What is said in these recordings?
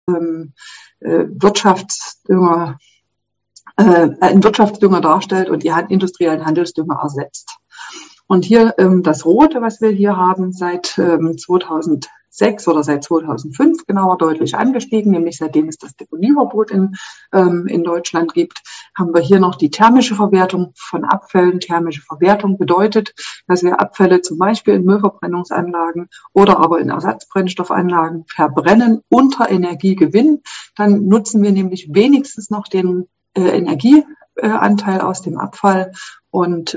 Wirtschaftsdünger, einen Wirtschaftsdünger darstellt und die industriellen Handelsdünger ersetzt. Und hier das Rote, was wir hier haben, seit 2006 oder seit 2005 genauer deutlich angestiegen, nämlich seitdem es das Deponieverbot in Deutschland gibt, haben wir hier noch die thermische Verwertung von Abfällen. Thermische Verwertung bedeutet, dass wir Abfälle zum Beispiel in Müllverbrennungsanlagen oder aber in Ersatzbrennstoffanlagen verbrennen, unter Energiegewinn. Dann nutzen wir nämlich wenigstens noch den Energieanteil aus dem Abfall und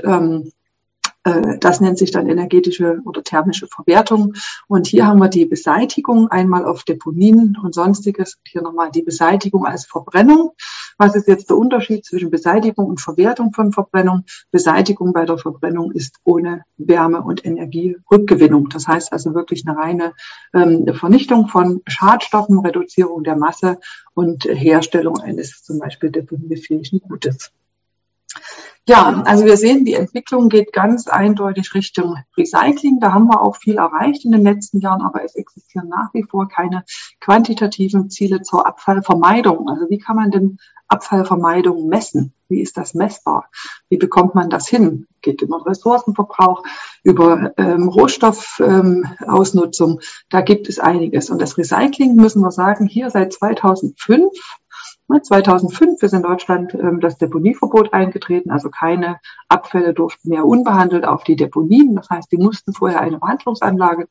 das nennt sich dann energetische oder thermische Verwertung. Und hier haben wir die Beseitigung einmal auf Deponien und Sonstiges. Hier nochmal die Beseitigung als Verbrennung. Was ist jetzt der Unterschied zwischen Beseitigung und Verwertung von Verbrennung? Beseitigung bei der Verbrennung ist ohne Wärme- und Energierückgewinnung. Das heißt also wirklich eine reine Vernichtung von Schadstoffen, Reduzierung der Masse und Herstellung eines zum Beispiel deponiefähigen Gutes. Ja, also wir sehen, die Entwicklung geht ganz eindeutig Richtung Recycling. Da haben wir auch viel erreicht in den letzten Jahren, aber es existieren nach wie vor keine quantitativen Ziele zur Abfallvermeidung. Also wie kann man denn Abfallvermeidung messen? Wie ist das messbar? Wie bekommt man das hin? Geht über Ressourcenverbrauch, über Rohstoffausnutzung. Da gibt es einiges. Und das Recycling, müssen wir sagen, hier seit 2005 ist in Deutschland das Deponieverbot eingetreten, also keine Abfälle durften mehr unbehandelt auf die Deponien. Das heißt, die müssen vorher eine Behandlungsanlage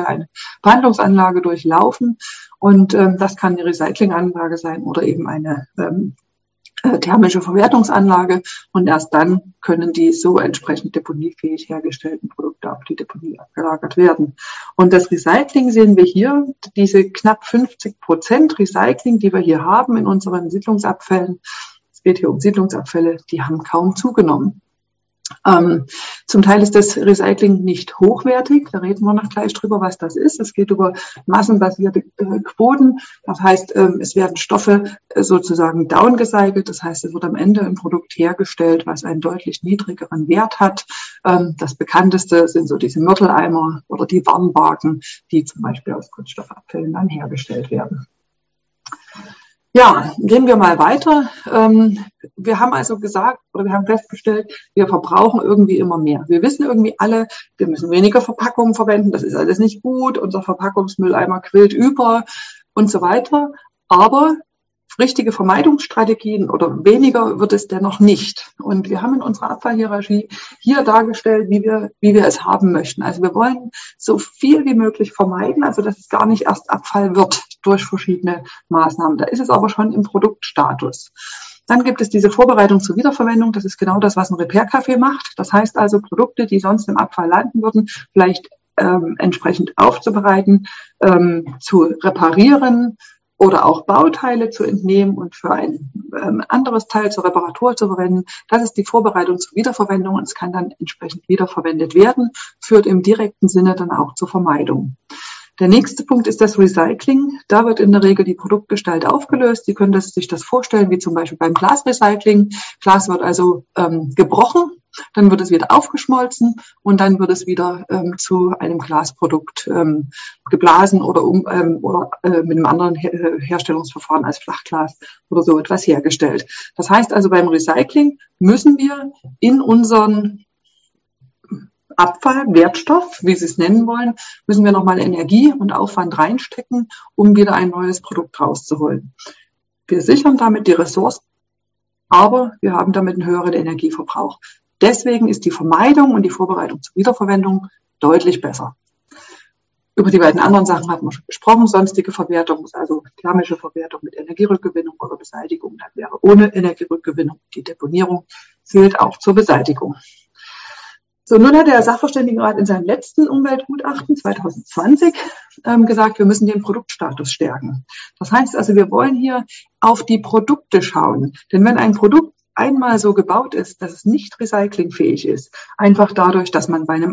durchlaufen und das kann eine Recyclinganlage sein oder eben eine thermische Verwertungsanlage und erst dann können die so entsprechend deponiefähig hergestellten Produkte auf die Deponie abgelagert werden. Und das Recycling sehen wir hier, diese knapp 50% Recycling, die wir hier haben in unseren Siedlungsabfällen, es geht hier um Siedlungsabfälle, die haben kaum zugenommen. Zum Teil ist das Recycling nicht hochwertig, da reden wir noch gleich drüber, was das ist. Es geht über massenbasierte Quoten, das heißt, es werden Stoffe sozusagen downgecycelt, das heißt, es wird am Ende ein Produkt hergestellt, was einen deutlich niedrigeren Wert hat. Das bekannteste sind so diese Mörteleimer oder die Warnwagen, die zum Beispiel aus Kunststoffabfällen dann hergestellt werden. Ja, gehen wir mal weiter. Wir haben also gesagt, oder wir haben festgestellt, wir verbrauchen irgendwie immer mehr. Wir wissen irgendwie alle, wir müssen weniger Verpackungen verwenden, das ist alles nicht gut, unser Verpackungsmülleimer quillt über und so weiter. Aber richtige Vermeidungsstrategien oder weniger wird es dennoch nicht. Und wir haben in unserer Abfallhierarchie hier dargestellt, wie wir es haben möchten. Also wir wollen so viel wie möglich vermeiden, also dass es gar nicht erst Abfall wird durch verschiedene Maßnahmen. Da ist es aber schon im Produktstatus. Dann gibt es diese Vorbereitung zur Wiederverwendung. Das ist genau das, was ein Repair-Café macht. Das heißt also, Produkte, die sonst im Abfall landen würden, vielleicht entsprechend aufzubereiten, zu reparieren, oder auch Bauteile zu entnehmen und für ein anderes Teil zur Reparatur zu verwenden. Das ist die Vorbereitung zur Wiederverwendung und es kann dann entsprechend wiederverwendet werden, führt im direkten Sinne dann auch zur Vermeidung. Der nächste Punkt ist das Recycling. Da wird in der Regel die Produktgestalt aufgelöst. Sie können sich das vorstellen, wie zum Beispiel beim Glasrecycling. Glas wird also gebrochen, dann wird es wieder aufgeschmolzen und dann wird es wieder zu einem Glasprodukt geblasen oder mit einem anderen Herstellungsverfahren als Flachglas oder so etwas hergestellt. Das heißt also, beim Recycling müssen wir in unseren Abfall, Wertstoff, wie Sie es nennen wollen, müssen wir nochmal Energie und Aufwand reinstecken, um wieder ein neues Produkt rauszuholen. Wir sichern damit die Ressourcen, aber wir haben damit einen höheren Energieverbrauch. Deswegen ist die Vermeidung und die Vorbereitung zur Wiederverwendung deutlich besser. Über die beiden anderen Sachen hatten wir schon gesprochen. Sonstige Verwertung ist also thermische Verwertung mit Energierückgewinnung oder Beseitigung. Dann wäre ohne Energierückgewinnung die Deponierung, zählt auch zur Beseitigung. So, nun hat der Sachverständigenrat in seinem letzten Umweltgutachten 2020 gesagt, wir müssen den Produktstatus stärken. Das heißt also, wir wollen hier auf die Produkte schauen. Denn wenn ein Produkt einmal so gebaut ist, dass es nicht recyclingfähig ist, einfach dadurch, dass man bei einem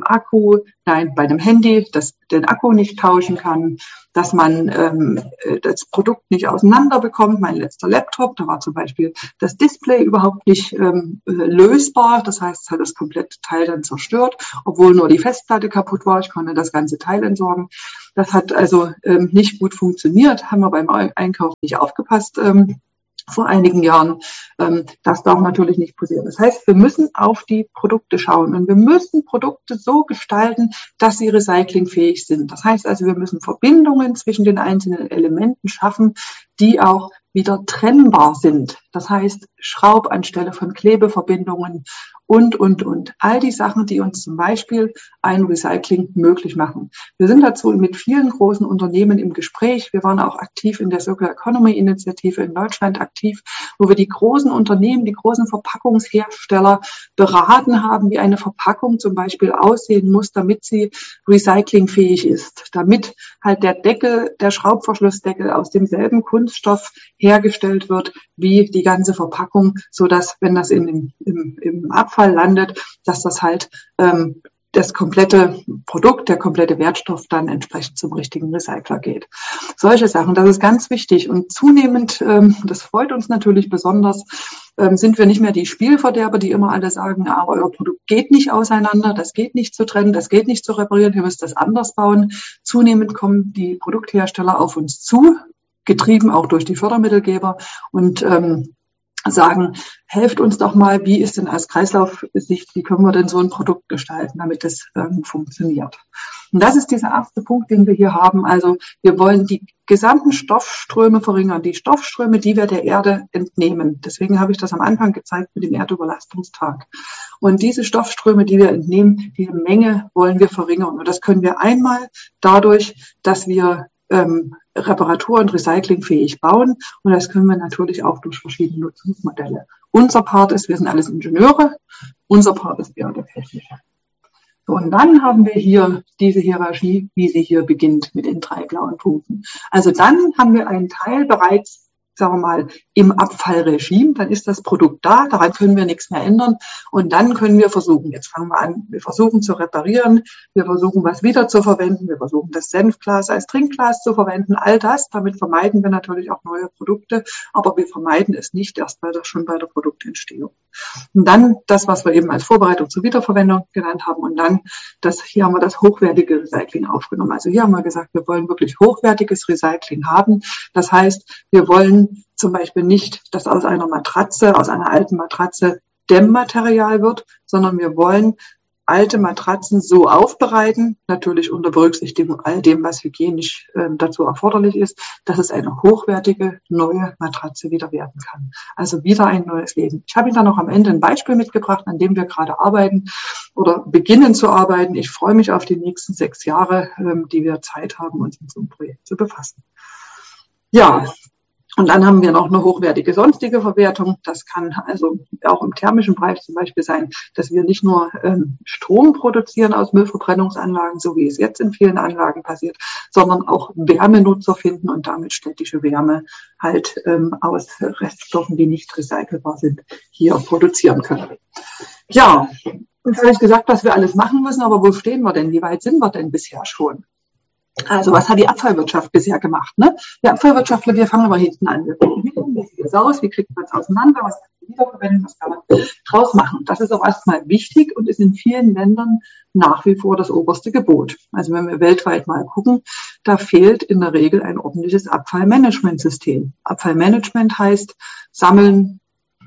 Handy den Akku nicht tauschen kann, dass man das Produkt nicht auseinander bekommt. Mein letzter Laptop, da war zum Beispiel das Display überhaupt nicht lösbar. Das heißt, es hat das komplette Teil dann zerstört, obwohl nur die Festplatte kaputt war. Ich konnte das ganze Teil entsorgen. Das hat also nicht gut funktioniert, haben wir beim Einkauf nicht aufgepasst. Vor einigen Jahren. Das darf natürlich nicht passieren. Das heißt, wir müssen auf die Produkte schauen und wir müssen Produkte so gestalten, dass sie recyclingfähig sind. Das heißt also, wir müssen Verbindungen zwischen den einzelnen Elementen schaffen, die auch wieder trennbar sind. Das heißt, Schraub anstelle von Klebeverbindungen und. All die Sachen, die uns zum Beispiel ein Recycling möglich machen. Wir sind dazu mit vielen großen Unternehmen im Gespräch. Wir waren auch aktiv in der Circular Economy Initiative in Deutschland aktiv, wo wir die großen Unternehmen, die großen Verpackungshersteller beraten haben, wie eine Verpackung zum Beispiel aussehen muss, damit sie recyclingfähig ist, damit halt der Schraubverschlussdeckel aus demselben Kunststoff hergestellt wird wie die ganze Verpackung, so dass, wenn das im Abfall landet, dass das halt das komplette Produkt, der komplette Wertstoff dann entsprechend zum richtigen Recycler geht. Solche Sachen, das ist ganz wichtig. Und zunehmend, das freut uns natürlich besonders, sind wir nicht mehr die Spielverderber, die immer alle sagen, euer Produkt geht nicht auseinander, das geht nicht zu trennen, das geht nicht zu reparieren, ihr müsst das anders bauen. Zunehmend kommen die Produkthersteller auf uns zu, getrieben auch durch die Fördermittelgeber und sagen, helft uns doch mal, wie ist denn als Kreislaufsicht, wie können wir denn so ein Produkt gestalten, damit es funktioniert. Und das ist dieser erste Punkt, den wir hier haben. Also wir wollen die gesamten Stoffströme verringern, die Stoffströme, die wir der Erde entnehmen. Deswegen habe ich das am Anfang gezeigt mit dem Erdüberlastungstag. Und diese Stoffströme, die wir entnehmen, diese Menge wollen wir verringern. Und das können wir einmal dadurch, dass wir reparatur- und recyclingfähig bauen. Und das können wir natürlich auch durch verschiedene Nutzungsmodelle. Unser Part ist, wir sind alles Ingenieure, unser Part ist eher der technische. So, und dann haben wir hier diese Hierarchie, wie sie hier beginnt mit den 3 blauen Punkten. Also dann haben wir einen Teil bereits, sagen wir mal, im Abfallregime, dann ist das Produkt da, daran können wir nichts mehr ändern und dann können wir versuchen, jetzt fangen wir an, wir versuchen zu reparieren, wir versuchen was wieder zu verwenden, wir versuchen das Senfglas als Trinkglas zu verwenden, all das, damit vermeiden wir natürlich auch neue Produkte, aber wir vermeiden es nicht erst schon bei der Produktentstehung. Und dann das, was wir eben als Vorbereitung zur Wiederverwendung genannt haben und dann, hier haben wir das hochwertige Recycling aufgenommen. Also hier haben wir gesagt, wir wollen wirklich hochwertiges Recycling haben. Das heißt, wir wollen zum Beispiel nicht, dass aus einer alten Matratze Dämmmaterial wird, sondern wir wollen alte Matratzen so aufbereiten, natürlich unter Berücksichtigung all dem, was hygienisch dazu erforderlich ist, dass es eine hochwertige neue Matratze wieder werden kann. Also wieder ein neues Leben. Ich habe Ihnen dann noch am Ende ein Beispiel mitgebracht, an dem wir gerade arbeiten oder beginnen zu arbeiten. Ich freue mich auf die nächsten 6 Jahre, die wir Zeit haben, uns mit so einem Projekt zu befassen. Ja. Und dann haben wir noch eine hochwertige sonstige Verwertung. Das kann also auch im thermischen Bereich zum Beispiel sein, dass wir nicht nur Strom produzieren aus Müllverbrennungsanlagen, so wie es jetzt in vielen Anlagen passiert, sondern auch Wärmenutzer finden und damit städtische Wärme halt aus Reststoffen, die nicht recycelbar sind, hier produzieren können. Ja, jetzt habe ich gesagt, dass wir alles machen müssen, aber wo stehen wir denn? Wie weit sind wir denn bisher schon? Also was hat die Abfallwirtschaft bisher gemacht? Ne? Die Abfallwirtschaftler, wir fangen aber hinten an. Wir gucken, wie sieht es aus, wie kriegt man es auseinander, was kann man wiederverwenden, was kann man draus machen. Das ist auch erstmal wichtig und ist in vielen Ländern nach wie vor das oberste Gebot. Also wenn wir weltweit mal gucken, da fehlt in der Regel ein ordentliches Abfallmanagementsystem. Abfallmanagement heißt sammeln,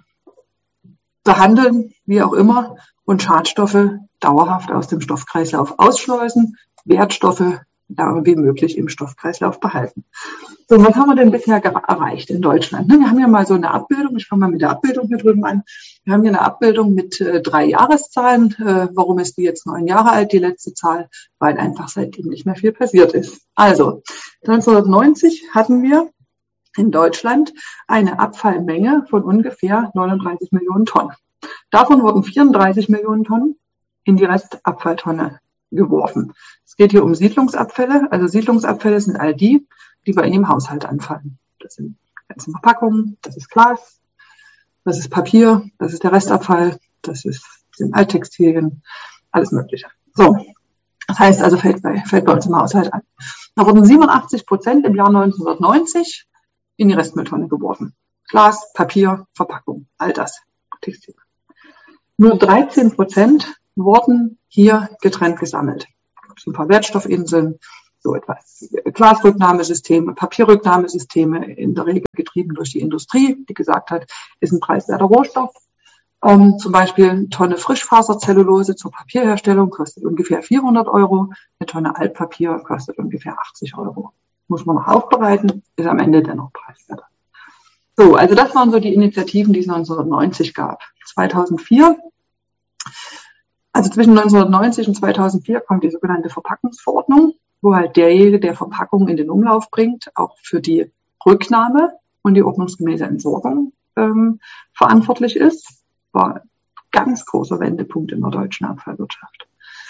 behandeln, wie auch immer, und Schadstoffe dauerhaft aus dem Stoffkreislauf ausschleusen, Wertstoffe wie möglich im Stoffkreislauf behalten. So, was haben wir denn bisher erreicht in Deutschland? Wir haben ja mal so eine Abbildung, ich fange mal mit der Abbildung hier drüben an. Wir haben hier eine Abbildung mit 3 Jahreszahlen. Warum ist die jetzt 9 Jahre alt, die letzte Zahl? Weil einfach seitdem nicht mehr viel passiert ist. Also, 1990 hatten wir in Deutschland eine Abfallmenge von ungefähr 39 Millionen Tonnen. Davon wurden 34 Millionen Tonnen in die Restabfalltonne geworfen. Es geht hier um Siedlungsabfälle. Also Siedlungsabfälle sind all die bei Ihnen im Haushalt anfallen. Das sind ganze Verpackungen, das ist Glas, das ist Papier, das ist der Restabfall, sind Alttextilien, alles Mögliche. So, das heißt also, fällt bei uns im Haushalt an. Da wurden 87% im Jahr 1990 in die Restmülltonne geworfen. Glas, Papier, Verpackung, all das. Textil. Nur 13% wurden hier getrennt gesammelt. Es gibt ein paar Wertstoffinseln, so etwas. Glasrücknahmesysteme, Papierrücknahmesysteme, in der Regel getrieben durch die Industrie, die gesagt hat, ist ein preiswerter Rohstoff. Zum Beispiel eine Tonne Frischfaserzellulose zur Papierherstellung kostet ungefähr 400 €. Eine Tonne Altpapier kostet ungefähr 80 €. Muss man noch aufbereiten, ist am Ende dennoch preiswerter. So, also das waren so die Initiativen, die es 1990 gab. 2004, also zwischen 1990 und 2004 kommt die sogenannte Verpackungsverordnung, wo halt derjenige, der Verpackungen in den Umlauf bringt, auch für die Rücknahme und die ordnungsgemäße Entsorgung verantwortlich ist. War ein ganz großer Wendepunkt in der deutschen Abfallwirtschaft.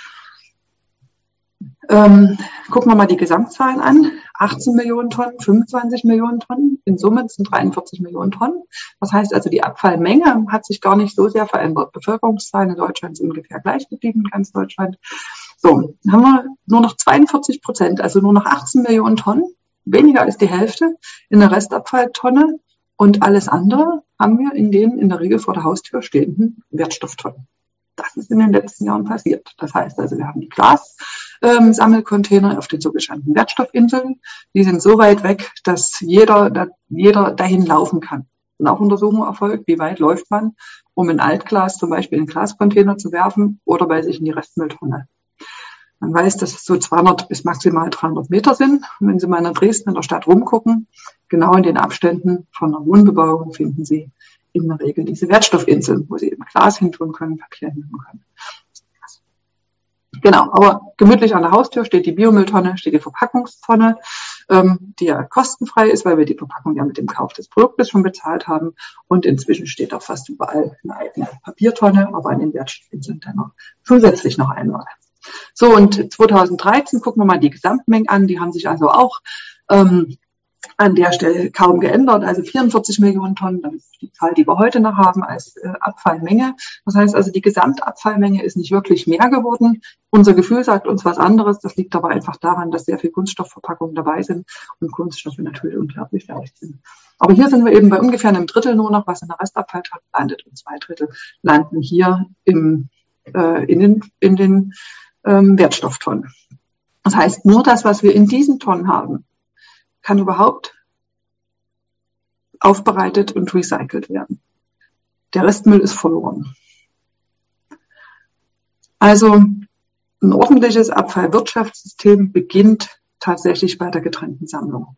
Gucken wir mal die Gesamtzahlen an. 18 Millionen Tonnen, 25 Millionen Tonnen. In Summe sind 43 Millionen Tonnen. Das heißt also, die Abfallmenge hat sich gar nicht so sehr verändert. Bevölkerungszahlen in Deutschland sind ungefähr gleich geblieben, in ganz Deutschland. So, haben wir nur noch 42%, also nur noch 18 Millionen Tonnen, weniger als die Hälfte in der Restabfalltonne. Und alles andere haben wir in den in der Regel vor der Haustür stehenden Wertstofftonnen. Das ist in den letzten Jahren passiert. Das heißt also, wir haben die Glas-Sammelcontainer auf den sogenannten Wertstoffinseln. Die sind so weit weg, dass jeder dahin laufen kann. Und auch Untersuchungen erfolgt, wie weit läuft man, um ein Altglas zum Beispiel in einen Glascontainer zu werfen oder bei sich in die Restmülltonne. Man weiß, dass es so 200 bis maximal 300 Meter sind. Und wenn Sie mal in Dresden in der Stadt rumgucken, genau in den Abständen von der Wohnbebauung finden Sie in der Regel diese Wertstoffinseln, wo Sie eben Glas hintun können, Papier hintun können. Genau, aber gemütlich an der Haustür steht die Biomülltonne, steht die Verpackungstonne, die ja kostenfrei ist, weil wir die Verpackung ja mit dem Kauf des Produktes schon bezahlt haben. Und inzwischen steht auch fast überall eine eigene Papiertonne, aber an den Wertstoffinseln dann noch zusätzlich noch einmal. So, und 2013 gucken wir mal die Gesamtmengen an. Die haben sich also auch an der Stelle kaum geändert. Also 44 Millionen Tonnen, das ist die Zahl, die wir heute noch haben als Abfallmenge. Das heißt also, die Gesamtabfallmenge ist nicht wirklich mehr geworden. Unser Gefühl sagt uns was anderes. Das liegt aber einfach daran, dass sehr viel Kunststoffverpackungen dabei sind und Kunststoffe natürlich unglaublich leicht sind. Aber hier sind wir eben bei ungefähr einem Drittel nur noch, was in der Restabfalltonne landet, und 2/3 landen hier in den Wertstofftonnen. Das heißt, nur das, was wir in diesen Tonnen haben, kann überhaupt aufbereitet und recycelt werden. Der Restmüll ist verloren. Also ein ordentliches Abfallwirtschaftssystem beginnt tatsächlich bei der getrennten Sammlung.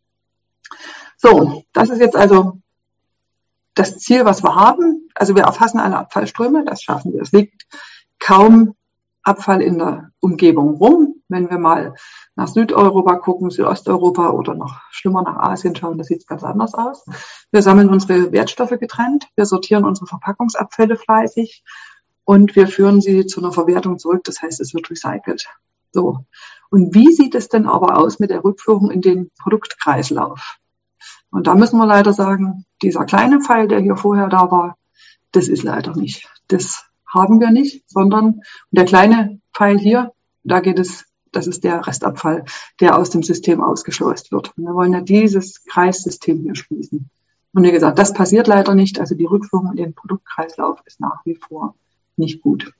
So, das ist jetzt also das Ziel, was wir haben. Also wir erfassen alle Abfallströme, das schaffen wir. Es liegt kaum Abfall in der Umgebung rum. Wenn wir mal nach Südeuropa gucken, Südosteuropa oder noch schlimmer nach Asien schauen, da sieht es ganz anders aus. Wir sammeln unsere Wertstoffe getrennt, wir sortieren unsere Verpackungsabfälle fleißig und wir führen sie zu einer Verwertung zurück. Das heißt, es wird recycelt. So. Und wie sieht es denn aber aus mit der Rückführung in den Produktkreislauf? Und da müssen wir leider sagen, dieser kleine Pfeil, der hier vorher da war, das ist leider nicht. Das haben wir nicht, sondern der kleine Pfeil hier, da geht es, das ist der Restabfall, der aus dem System ausgeschleust wird. Und wir wollen ja dieses Kreissystem hier schließen. Und wie gesagt, das passiert leider nicht. Also die Rückführung in den Produktkreislauf ist nach wie vor nicht gut.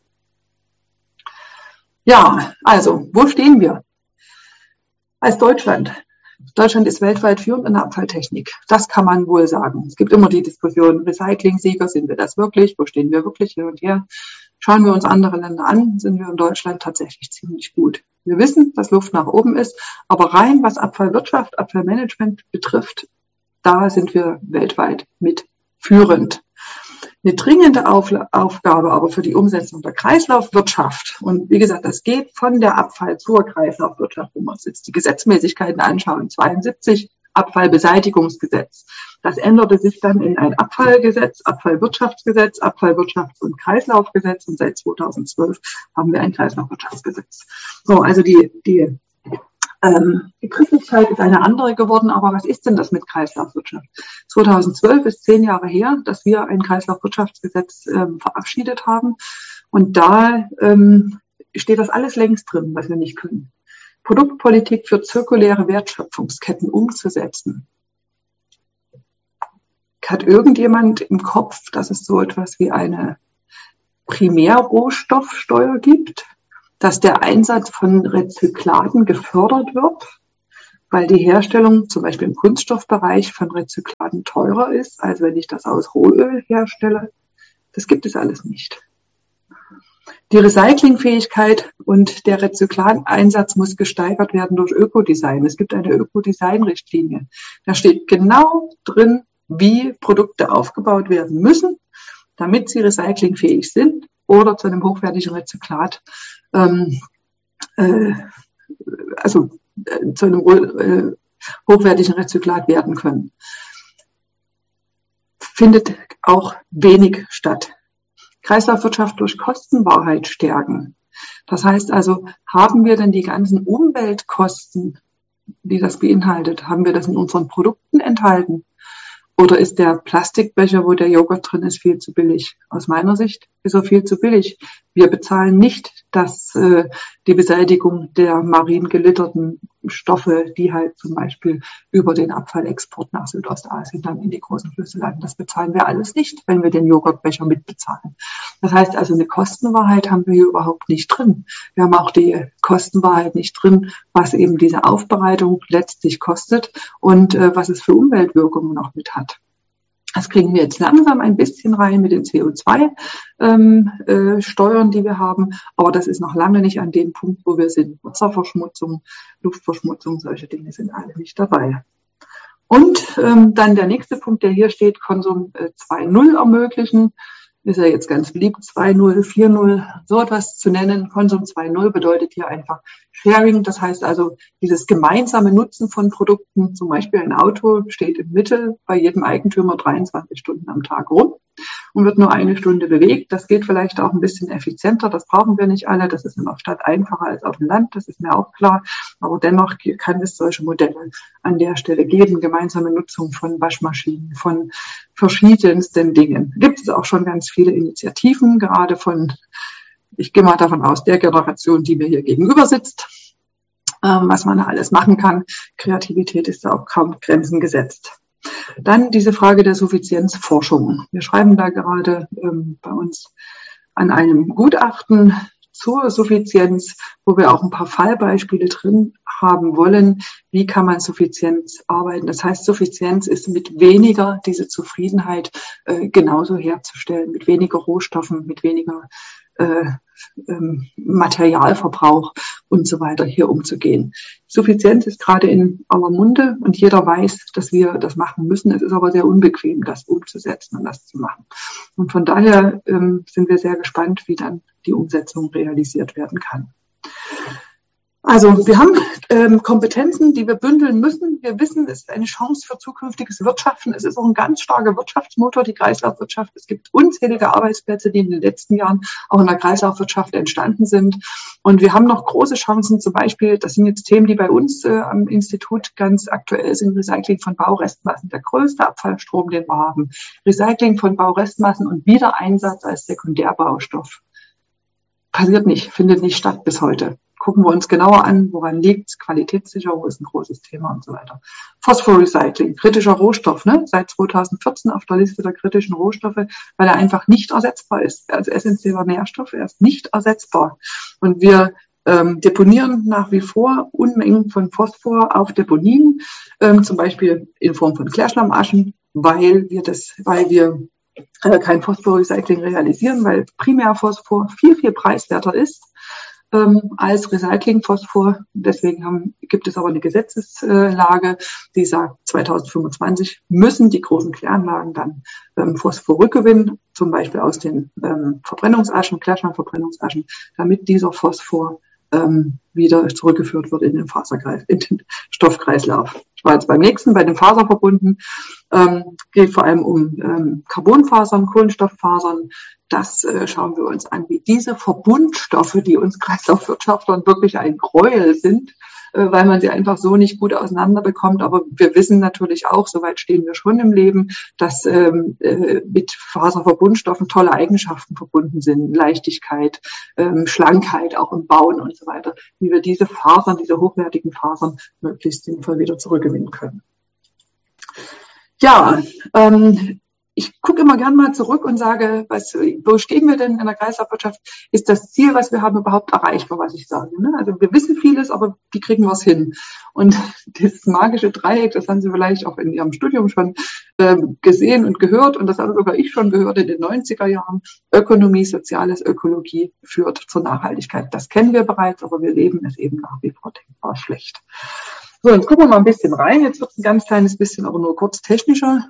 Ja, also, wo stehen wir? Als Deutschland. Deutschland ist weltweit führend in der Abfalltechnik. Das kann man wohl sagen. Es gibt immer die Diskussion, Recycling-Sieger, sind wir das wirklich? Wo stehen wir wirklich hin und her? Schauen wir uns andere Länder an, sind wir in Deutschland tatsächlich ziemlich gut. Wir wissen, dass Luft nach oben ist, aber rein was Abfallwirtschaft, Abfallmanagement betrifft, da sind wir weltweit mit führend. Eine dringende Aufgabe aber für die Umsetzung der Kreislaufwirtschaft, und wie gesagt, das geht von der Abfall zur Kreislaufwirtschaft, wo wir uns jetzt die Gesetzmäßigkeiten anschauen, 72 Abfallbeseitigungsgesetz. Das änderte sich dann in ein Abfallgesetz, Abfallwirtschaftsgesetz, Abfallwirtschafts- und Kreislaufgesetz, und seit 2012 haben wir ein Kreislaufwirtschaftsgesetz. So, also die Die Griffigkeit ist eine andere geworden, aber was ist denn das mit Kreislaufwirtschaft? 2012 ist 10 Jahre her, dass wir ein Kreislaufwirtschaftsgesetz verabschiedet haben. Und da steht das alles längst drin, was wir nicht können. Produktpolitik für zirkuläre Wertschöpfungsketten umzusetzen. Hat irgendjemand im Kopf, dass es so etwas wie eine Primärrohstoffsteuer gibt? Dass der Einsatz von Rezyklaten gefördert wird, weil die Herstellung zum Beispiel im Kunststoffbereich von Rezyklaten teurer ist, als wenn ich das aus Rohöl herstelle. Das gibt es alles nicht. Die Recyclingfähigkeit und der Rezyklateinsatz muss gesteigert werden durch Ökodesign. Es gibt eine Ökodesign-Richtlinie. Da steht genau drin, wie Produkte aufgebaut werden müssen, damit sie recyclingfähig sind oder zu einem hochwertigen Rezyklat, zu einem hochwertigen Rezyklat werden können. Findet auch wenig statt. Kreislaufwirtschaft durch Kostenwahrheit stärken. Das heißt also, haben wir denn die ganzen Umweltkosten, die das beinhaltet, haben wir das in unseren Produkten enthalten? Oder ist der Plastikbecher, wo der Joghurt drin ist, viel zu billig? Aus meiner Sicht ist er viel zu billig. Wir bezahlen nicht die Beseitigung der marin gelitterten Stoffe, die halt zum Beispiel über den Abfallexport nach Südostasien dann in die großen Flüsse landen. Das bezahlen wir alles nicht, wenn wir den Joghurtbecher mitbezahlen. Das heißt also, eine Kostenwahrheit haben wir hier überhaupt nicht drin. Wir haben auch die Kostenwahrheit nicht drin, was eben diese Aufbereitung letztlich kostet und was es für Umweltwirkungen noch mit hat. Das kriegen wir jetzt langsam ein bisschen rein mit den CO2-Steuern, die wir haben. Aber das ist noch lange nicht an dem Punkt, wo wir sind. Wasserverschmutzung, Luftverschmutzung, solche Dinge sind alle nicht dabei. Und dann der nächste Punkt, der hier steht, Konsum 2.0 ermöglichen. Ist ja jetzt ganz beliebt, 2.0, 4.0, so etwas zu nennen. Konsum 2.0 bedeutet hier einfach Sharing. Das heißt also, dieses gemeinsame Nutzen von Produkten, zum Beispiel ein Auto, steht im Mittel bei jedem Eigentümer 23 Stunden am Tag rum und wird nur 1 Stunde bewegt. Das geht vielleicht auch ein bisschen effizienter. Das brauchen wir nicht alle. Das ist in der Stadt einfacher als auf dem Land. Das ist mir auch klar. Aber dennoch kann es solche Modelle an der Stelle geben. Gemeinsame Nutzung von Waschmaschinen, von verschiedensten Dingen. Gibt es auch schon ganz viele Initiativen, gerade von, ich gehe mal davon aus, der Generation, die mir hier gegenüber sitzt, was man da alles machen kann. Kreativität ist da auch kaum Grenzen gesetzt. Dann diese Frage der Suffizienzforschung. Wir schreiben da gerade bei uns an einem Gutachten zur Suffizienz, wo wir auch ein paar Fallbeispiele drin haben wollen. Wie kann man Suffizienz arbeiten? Das heißt, Suffizienz ist mit weniger diese Zufriedenheit genauso herzustellen, mit weniger Rohstoffen, mit weniger Materialverbrauch und so weiter hier umzugehen. Suffizienz ist gerade in aller Munde und jeder weiß, dass wir das machen müssen. Es ist aber sehr unbequem, das umzusetzen und das zu machen. Und von daher sind wir sehr gespannt, wie dann die Umsetzung realisiert werden kann. Also wir haben Kompetenzen, die wir bündeln müssen. Wir wissen, es ist eine Chance für zukünftiges Wirtschaften. Es ist auch ein ganz starker Wirtschaftsmotor, die Kreislaufwirtschaft. Es gibt unzählige Arbeitsplätze, die in den letzten Jahren auch in der Kreislaufwirtschaft entstanden sind. Und wir haben noch große Chancen, zum Beispiel, das sind jetzt Themen, die bei uns am Institut ganz aktuell sind, Recycling von Baurestmassen, der größte Abfallstrom, den wir haben. Recycling von Baurestmassen und Wiedereinsatz als Sekundärbaustoff. Passiert nicht, findet nicht statt bis heute. Gucken wir uns genauer an, woran liegt es. Qualitätssicherung ist ein großes Thema und so weiter. Phosphorrecycling, kritischer Rohstoff, ne? Seit 2014 auf der Liste der kritischen Rohstoffe, weil er einfach nicht ersetzbar ist. Als essentieller Nährstoff, er ist nicht ersetzbar. Und wir deponieren nach wie vor Unmengen von Phosphor auf Deponien, zum Beispiel in Form von Klärschlammaschen, weil wir kein Phosphorrecycling realisieren, weil Primärphosphor viel, viel preiswerter ist als Recyclingphosphor. Deswegen gibt es aber eine Gesetzeslage, die sagt, 2025 müssen die großen Kläranlagen dann Phosphor rückgewinnen, zum Beispiel aus den Verbrennungsaschen, Klärschlammverbrennungsaschen, damit dieser Phosphor wieder zurückgeführt wird in den Stoffkreislauf. Ich war jetzt beim nächsten, bei den Faserverbunden, geht vor allem um Carbonfasern, Kohlenstofffasern. Das schauen wir uns an, wie diese Verbundstoffe, die uns Kreislaufwirtschaftlern wirklich ein Gräuel sind, weil man sie einfach so nicht gut auseinander bekommt. Aber wir wissen natürlich auch, soweit stehen wir schon im Leben, dass mit Faserverbundstoffen tolle Eigenschaften verbunden sind. Leichtigkeit, Schlankheit auch im Bauen und so weiter, wie wir diese Fasern, diese hochwertigen Fasern möglichst sinnvoll wieder zurückgewinnen können. Ja, ich gucke immer gern mal zurück und sage, wo stehen wir denn in der Kreislaufwirtschaft? Ist das Ziel, was wir haben, überhaupt erreichbar, was ich sage? Ne? Also wir wissen vieles, aber wie kriegen wir es hin? Und das magische Dreieck, das haben Sie vielleicht auch in Ihrem Studium schon gesehen und gehört. Und das habe sogar ich schon gehört in den 90er Jahren. Ökonomie, Soziales, Ökologie führt zur Nachhaltigkeit. Das kennen wir bereits, aber wir leben es eben nach wie vor denkbar schlecht. So, jetzt gucken wir mal ein bisschen rein. Jetzt wird es ein ganz kleines bisschen, aber nur kurz technischer.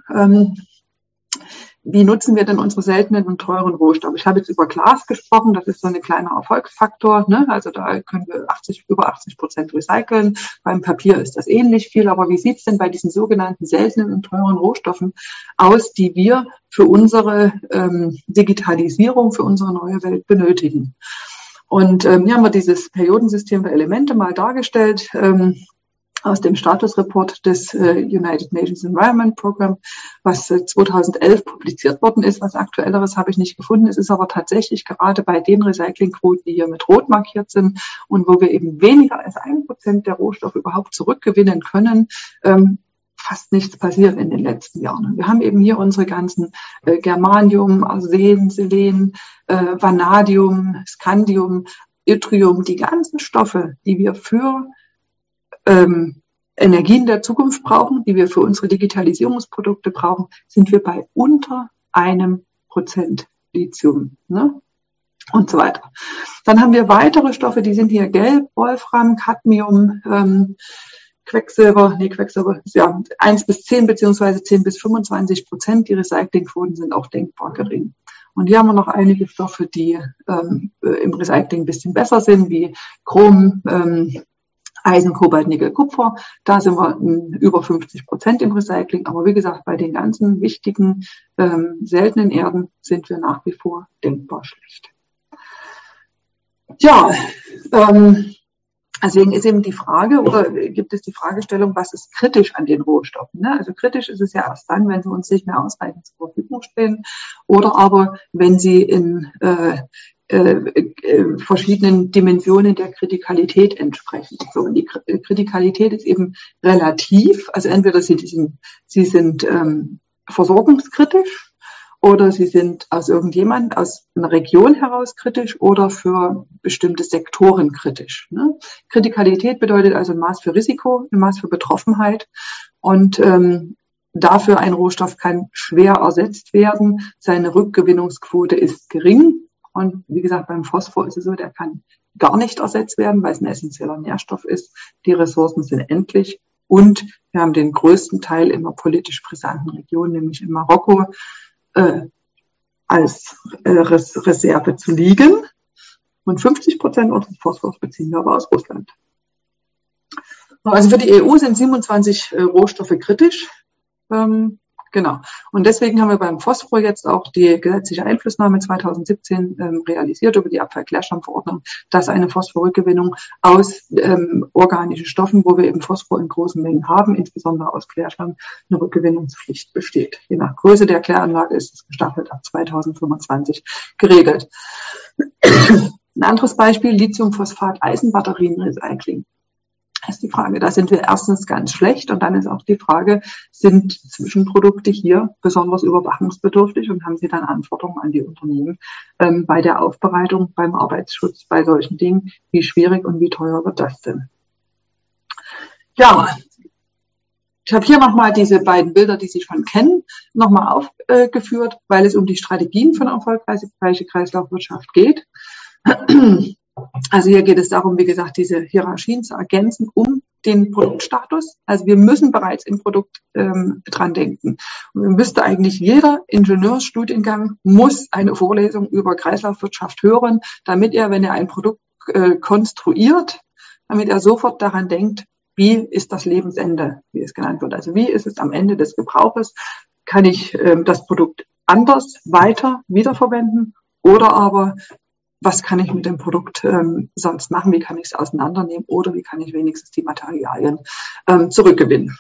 Wie nutzen wir denn unsere seltenen und teuren Rohstoffe? Ich habe jetzt über Glas gesprochen, das ist so ein kleiner Erfolgsfaktor, ne? Also da können wir über 80% recyceln. Beim Papier ist das ähnlich viel, aber wie sieht es denn bei diesen sogenannten seltenen und teuren Rohstoffen aus, die wir für unsere Digitalisierung, für unsere neue Welt benötigen? Und hier haben wir dieses Periodensystem der Elemente mal dargestellt, aus dem Statusreport des United Nations Environment Program, was 2011 publiziert worden ist. Was Aktuelleres habe ich nicht gefunden. Es ist aber tatsächlich gerade bei den Recyclingquoten, die hier mit rot markiert sind und wo wir eben weniger als 1% der Rohstoffe überhaupt zurückgewinnen können, fast nichts passiert in den letzten Jahren. Wir haben eben hier unsere ganzen Germanium, Arsen, Selen, Vanadium, Scandium, Yttrium, die ganzen Stoffe, die wir für Energien der Zukunft brauchen, die wir für unsere Digitalisierungsprodukte brauchen, sind wir bei unter 1% Lithium, ne? Und so weiter. Dann haben wir weitere Stoffe, die sind hier gelb, Wolfram, Cadmium, Quecksilber ist ja 1 bis 10 beziehungsweise 10 bis 25%. Die Recyclingquoten sind auch denkbar gering. Und hier haben wir noch einige Stoffe, die im Recycling ein bisschen besser sind, wie Chrom, Eisen, Kobalt, Nickel, Kupfer, da sind wir über 50% im Recycling. Aber wie gesagt, bei den ganzen wichtigen, seltenen Erden sind wir nach wie vor denkbar schlecht. Ja, deswegen ist eben die Frage, oder gibt es die Fragestellung, was ist kritisch an den Rohstoffen? Ne? Also kritisch ist es ja erst dann, wenn sie uns nicht mehr ausreichend zur Verfügung stehen oder aber wenn sie in verschiedenen Dimensionen der Kritikalität entsprechen. So, und die Kritikalität ist eben relativ, also entweder sie sind versorgungskritisch oder sie sind aus einer Region heraus kritisch oder für bestimmte Sektoren kritisch. Ne? Kritikalität bedeutet also ein Maß für Risiko, ein Maß für Betroffenheit und dafür ein Rohstoff kann schwer ersetzt werden. Seine Rückgewinnungsquote ist gering. Und wie gesagt, beim Phosphor ist es so, der kann gar nicht ersetzt werden, weil es ein essentieller Nährstoff ist. Die Ressourcen sind endlich. Und wir haben den größten Teil in einer politisch brisanten Region, nämlich in Marokko, als Reserve zu liegen. Und 50% unseres Phosphors beziehen wir aber aus Russland. Also für die EU sind 27 Rohstoffe kritisch. Genau. Und deswegen haben wir beim Phosphor jetzt auch die gesetzliche Einflussnahme 2017 realisiert über die Abfallklärschlammverordnung, dass eine Phosphorrückgewinnung aus organischen Stoffen, wo wir eben Phosphor in großen Mengen haben, insbesondere aus Klärschlamm, eine Rückgewinnungspflicht besteht. Je nach Größe der Kläranlage ist es gestaffelt ab 2025 geregelt. Ein anderes Beispiel, Lithiumphosphat-Eisenbatterien-Recycling. Das ist die Frage, da sind wir erstens ganz schlecht und dann ist auch die Frage, sind Zwischenprodukte hier besonders überwachungsbedürftig und haben sie dann Anforderungen an die Unternehmen bei der Aufbereitung, beim Arbeitsschutz, bei solchen Dingen, wie schwierig und wie teuer wird das denn? Ja, ich habe hier nochmal diese beiden Bilder, die Sie schon kennen, nochmal aufgeführt, weil es um die Strategien für eine erfolgreiche Kreislaufwirtschaft geht. Also hier geht es darum, wie gesagt, diese Hierarchien zu ergänzen um den Produktstatus. Also wir müssen bereits im Produkt dran denken. Und müsste eigentlich jeder Ingenieursstudiengang muss eine Vorlesung über Kreislaufwirtschaft hören, damit er, wenn er ein Produkt konstruiert, damit er sofort daran denkt, wie ist das Lebensende, wie es genannt wird. Also wie ist es am Ende des Gebrauches? Kann ich das Produkt anders weiter wiederverwenden oder aber was kann ich mit dem Produkt sonst machen, wie kann ich es auseinandernehmen oder wie kann ich wenigstens die Materialien zurückgewinnen.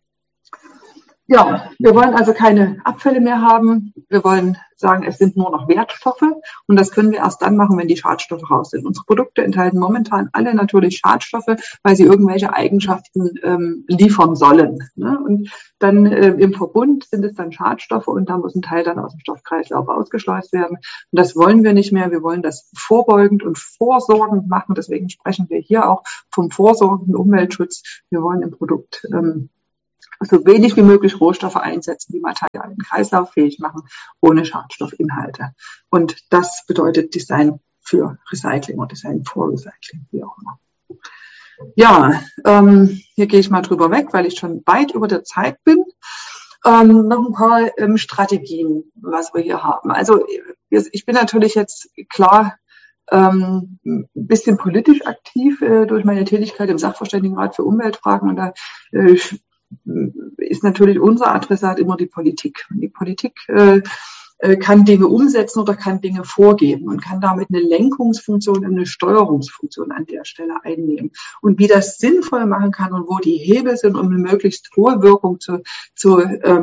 Ja, wir wollen also keine Abfälle mehr haben. Wir wollen sagen, es sind nur noch Wertstoffe. Und das können wir erst dann machen, wenn die Schadstoffe raus sind. Unsere Produkte enthalten momentan alle natürlich Schadstoffe, weil sie irgendwelche Eigenschaften liefern sollen. Ne? Und dann im Verbund sind es dann Schadstoffe und da muss ein Teil dann aus dem Stoffkreislauf ausgeschleust werden. Und das wollen wir nicht mehr. Wir wollen das vorbeugend und vorsorgend machen. Deswegen sprechen wir hier auch vom vorsorgenden Umweltschutz. Wir wollen im Produkt so wenig wie möglich Rohstoffe einsetzen, die Materialien kreislauffähig machen, ohne Schadstoffinhalte. Und das bedeutet Design für Recycling oder Design for Recycling, wie auch immer. Ja, hier gehe ich mal drüber weg, weil ich schon weit über der Zeit bin. Noch ein paar Strategien, was wir hier haben. Also ich bin natürlich jetzt klar ein bisschen politisch aktiv durch meine Tätigkeit im Sachverständigenrat für Umweltfragen und da ist natürlich unser Adressat immer die Politik. Die Politik kann Dinge umsetzen oder kann Dinge vorgeben und kann damit eine Lenkungsfunktion und eine Steuerungsfunktion an der Stelle einnehmen. Und wie das sinnvoll machen kann und wo die Hebel sind, um eine möglichst hohe Wirkung zu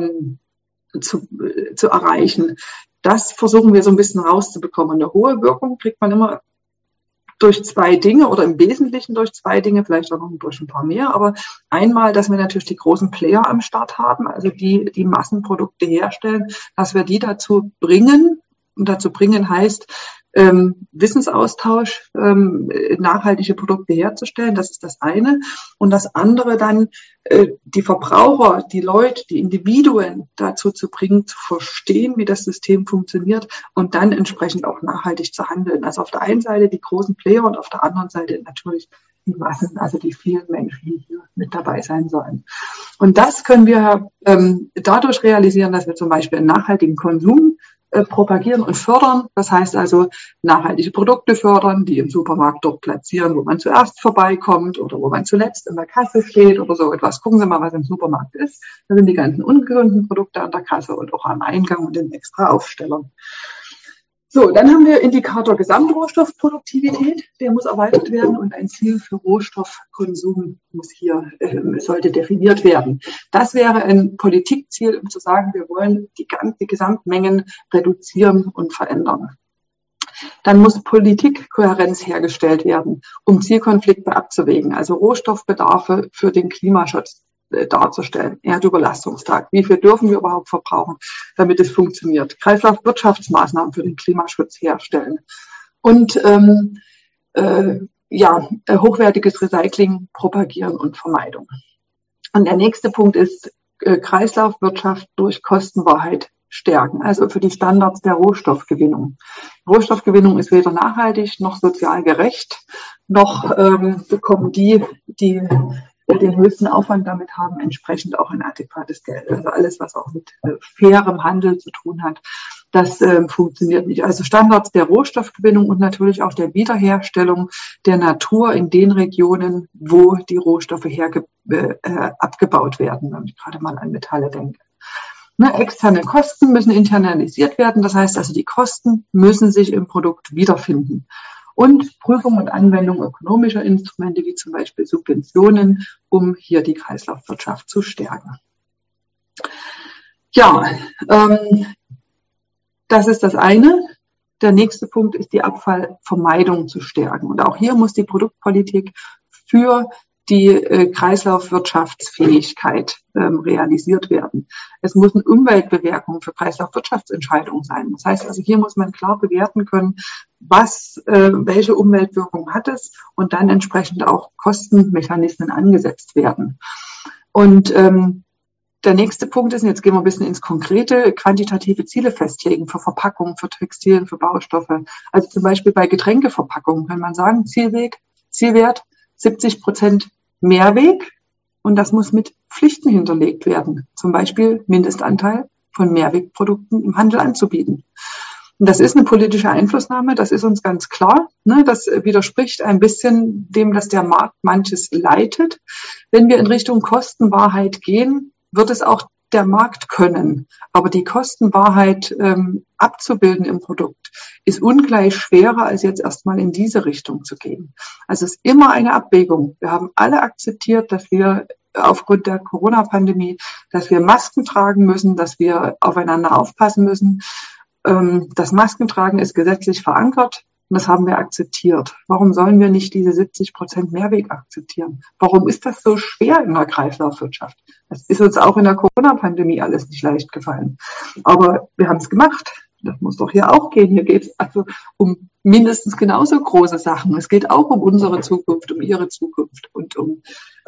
erreichen, das versuchen wir so ein bisschen rauszubekommen. Eine hohe Wirkung kriegt man immer durch zwei Dinge oder im Wesentlichen durch zwei Dinge, vielleicht auch noch durch ein paar mehr. Aber einmal, dass wir natürlich die großen Player am Start haben, also die Massenprodukte herstellen, dass wir die dazu bringen. Und dazu bringen heißt, Wissensaustausch, nachhaltige Produkte herzustellen. Das ist das eine. Und das andere dann, die Verbraucher, die Leute, die Individuen dazu zu bringen, zu verstehen, wie das System funktioniert und dann entsprechend auch nachhaltig zu handeln. Also auf der einen Seite die großen Player und auf der anderen Seite natürlich die Massen, also die vielen Menschen, die hier mit dabei sein sollen. Und das können wir dadurch realisieren, dass wir zum Beispiel einen nachhaltigen Konsum propagieren und fördern. Das heißt also nachhaltige Produkte fördern, die im Supermarkt dort platzieren, wo man zuerst vorbeikommt oder wo man zuletzt in der Kasse steht oder so etwas. Gucken Sie mal, was im Supermarkt ist. Da sind die ganzen ungesunden Produkte an der Kasse und auch am Eingang und in extra Aufstellern. So, dann haben wir Indikator Gesamtrohstoffproduktivität, der muss erweitert werden und ein Ziel für Rohstoffkonsum sollte definiert werden. Das wäre ein Politikziel, um zu sagen, wir wollen die Gesamtmengen reduzieren und verändern. Dann muss Politikkohärenz hergestellt werden, um Zielkonflikte abzuwägen, also Rohstoffbedarfe für den Klimaschutz darzustellen. Erdüberlastungstag. Wie viel dürfen wir überhaupt verbrauchen, damit es funktioniert? Kreislaufwirtschaftsmaßnahmen für den Klimaschutz herstellen. Und hochwertiges Recycling propagieren und Vermeidung. Und der nächste Punkt ist Kreislaufwirtschaft durch Kostenwahrheit stärken, also für die Standards der Rohstoffgewinnung. Rohstoffgewinnung ist weder nachhaltig noch sozial gerecht, noch bekommen die den höchsten Aufwand damit haben, entsprechend auch ein adäquates Geld. Also alles, was auch mit fairem Handel zu tun hat, das funktioniert nicht. Also Standards der Rohstoffgewinnung und natürlich auch der Wiederherstellung der Natur in den Regionen, wo die Rohstoffe abgebaut werden, wenn ich gerade mal an Metalle denke. Externe Kosten müssen internalisiert werden. Das heißt also, die Kosten müssen sich im Produkt wiederfinden. Und Prüfung und Anwendung ökonomischer Instrumente, wie zum Beispiel Subventionen, um hier die Kreislaufwirtschaft zu stärken. Ja, das ist das eine. Der nächste Punkt ist die Abfallvermeidung zu stärken. Und auch hier muss die Produktpolitik für die Kreislaufwirtschaftsfähigkeit realisiert werden. Es muss eine Umweltbewertung für Kreislaufwirtschaftsentscheidungen sein. Das heißt also, hier muss man klar bewerten können, welche Umweltwirkung hat es und dann entsprechend auch Kostenmechanismen angesetzt werden. Und der nächste Punkt ist, und jetzt gehen wir ein bisschen ins Konkrete, quantitative Ziele festlegen für Verpackungen, für Textilien, für Baustoffe. Also zum Beispiel bei Getränkeverpackungen kann man sagen, Zielwert 70% Mehrweg und das muss mit Pflichten hinterlegt werden. Zum Beispiel Mindestanteil von Mehrwegprodukten im Handel anzubieten. Und das ist eine politische Einflussnahme, das ist uns ganz klar. Das widerspricht ein bisschen dem, dass der Markt manches leitet. Wenn wir in Richtung Kostenwahrheit gehen, wird es auch der Markt können, aber die Kostenwahrheit abzubilden im Produkt ist ungleich schwerer, als jetzt erstmal in diese Richtung zu gehen. Also es ist immer eine Abwägung. Wir haben alle akzeptiert, dass wir aufgrund der Corona-Pandemie, dass wir Masken tragen müssen, dass wir aufeinander aufpassen müssen. Das Maskentragen ist gesetzlich verankert. Und das haben wir akzeptiert. Warum sollen wir nicht diese 70% Mehrweg akzeptieren? Warum ist das so schwer in der Kreislaufwirtschaft? Das ist uns auch in der Corona-Pandemie alles nicht leicht gefallen. Aber wir haben es gemacht. Das muss doch hier auch gehen. Hier geht es also um mindestens genauso große Sachen. Es geht auch um unsere Zukunft, um Ihre Zukunft und um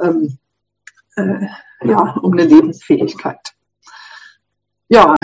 eine Lebensfähigkeit. Ja,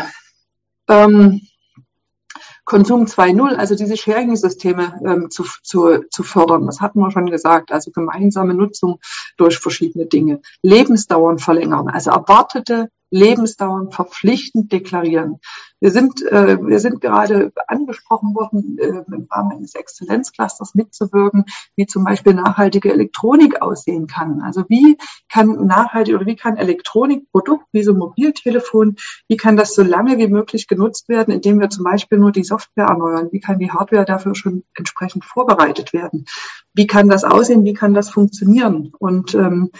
Konsum 2.0, also diese Sharing-Systeme zu fördern, das hatten wir schon gesagt, also gemeinsame Nutzung durch verschiedene Dinge, Lebensdauern verlängern, also erwartete Lebensdauern verpflichtend deklarieren. Wir sind gerade angesprochen worden, im Rahmen eines Exzellenzclusters mitzuwirken, wie zum Beispiel nachhaltige Elektronik aussehen kann. Also wie kann Elektronikprodukt wie so ein Mobiltelefon, wie kann das so lange wie möglich genutzt werden, indem wir zum Beispiel nur die Software erneuern? Wie kann die Hardware dafür schon entsprechend vorbereitet werden? Wie kann das aussehen? Wie kann das funktionieren? Und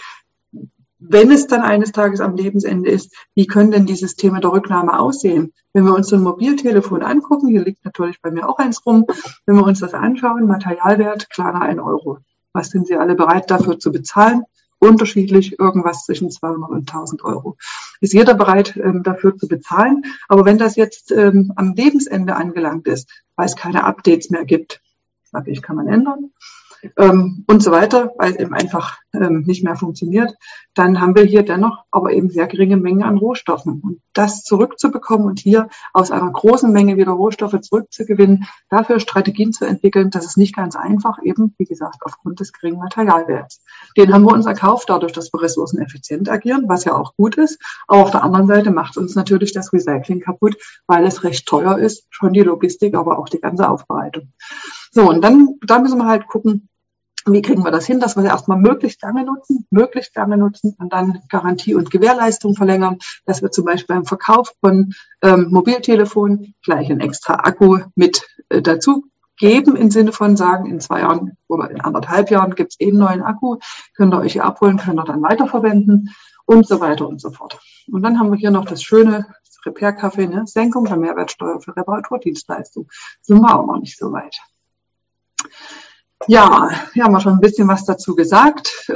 wenn es dann eines Tages am Lebensende ist, wie können denn die Systeme der Rücknahme aussehen? Wenn wir uns so ein Mobiltelefon angucken, hier liegt natürlich bei mir auch eins rum, wenn wir uns das anschauen, Materialwert, kleiner 1 Euro. Was sind Sie alle bereit dafür zu bezahlen? Unterschiedlich, irgendwas zwischen 200 und 1.000 Euro. Ist jeder bereit, dafür zu bezahlen? Aber wenn das jetzt am Lebensende angelangt ist, weil es keine Updates mehr gibt, sage ich, kann man ändern, und so weiter, weil es eben einfach nicht mehr funktioniert, dann haben wir hier dennoch aber eben sehr geringe Mengen an Rohstoffen. Und das zurückzubekommen und hier aus einer großen Menge wieder Rohstoffe zurückzugewinnen, dafür Strategien zu entwickeln, das ist nicht ganz einfach, eben, wie gesagt, aufgrund des geringen Materialwerts. Den haben wir uns erkauft, dadurch, dass wir ressourceneffizient agieren, was ja auch gut ist. Aber auf der anderen Seite macht uns natürlich das Recycling kaputt, weil es recht teuer ist, schon die Logistik, aber auch die ganze Aufbereitung. So, und da müssen wir halt gucken, wie kriegen wir das hin, dass wir erstmal möglichst lange nutzen und dann Garantie und Gewährleistung verlängern, dass wir zum Beispiel beim Verkauf von Mobiltelefon gleich einen extra Akku mit dazu geben, im Sinne von sagen, in 2 Jahren oder in 1,5 Jahren gibt es einen neuen Akku, könnt ihr euch hier abholen, könnt ihr dann weiterverwenden und so weiter und so fort. Und dann haben wir hier noch das schöne Repair-Café, ne? Senkung der Mehrwertsteuer für Reparaturdienstleistungen. Sind wir auch noch nicht so weit. Ja, hier haben wir schon ein bisschen was dazu gesagt.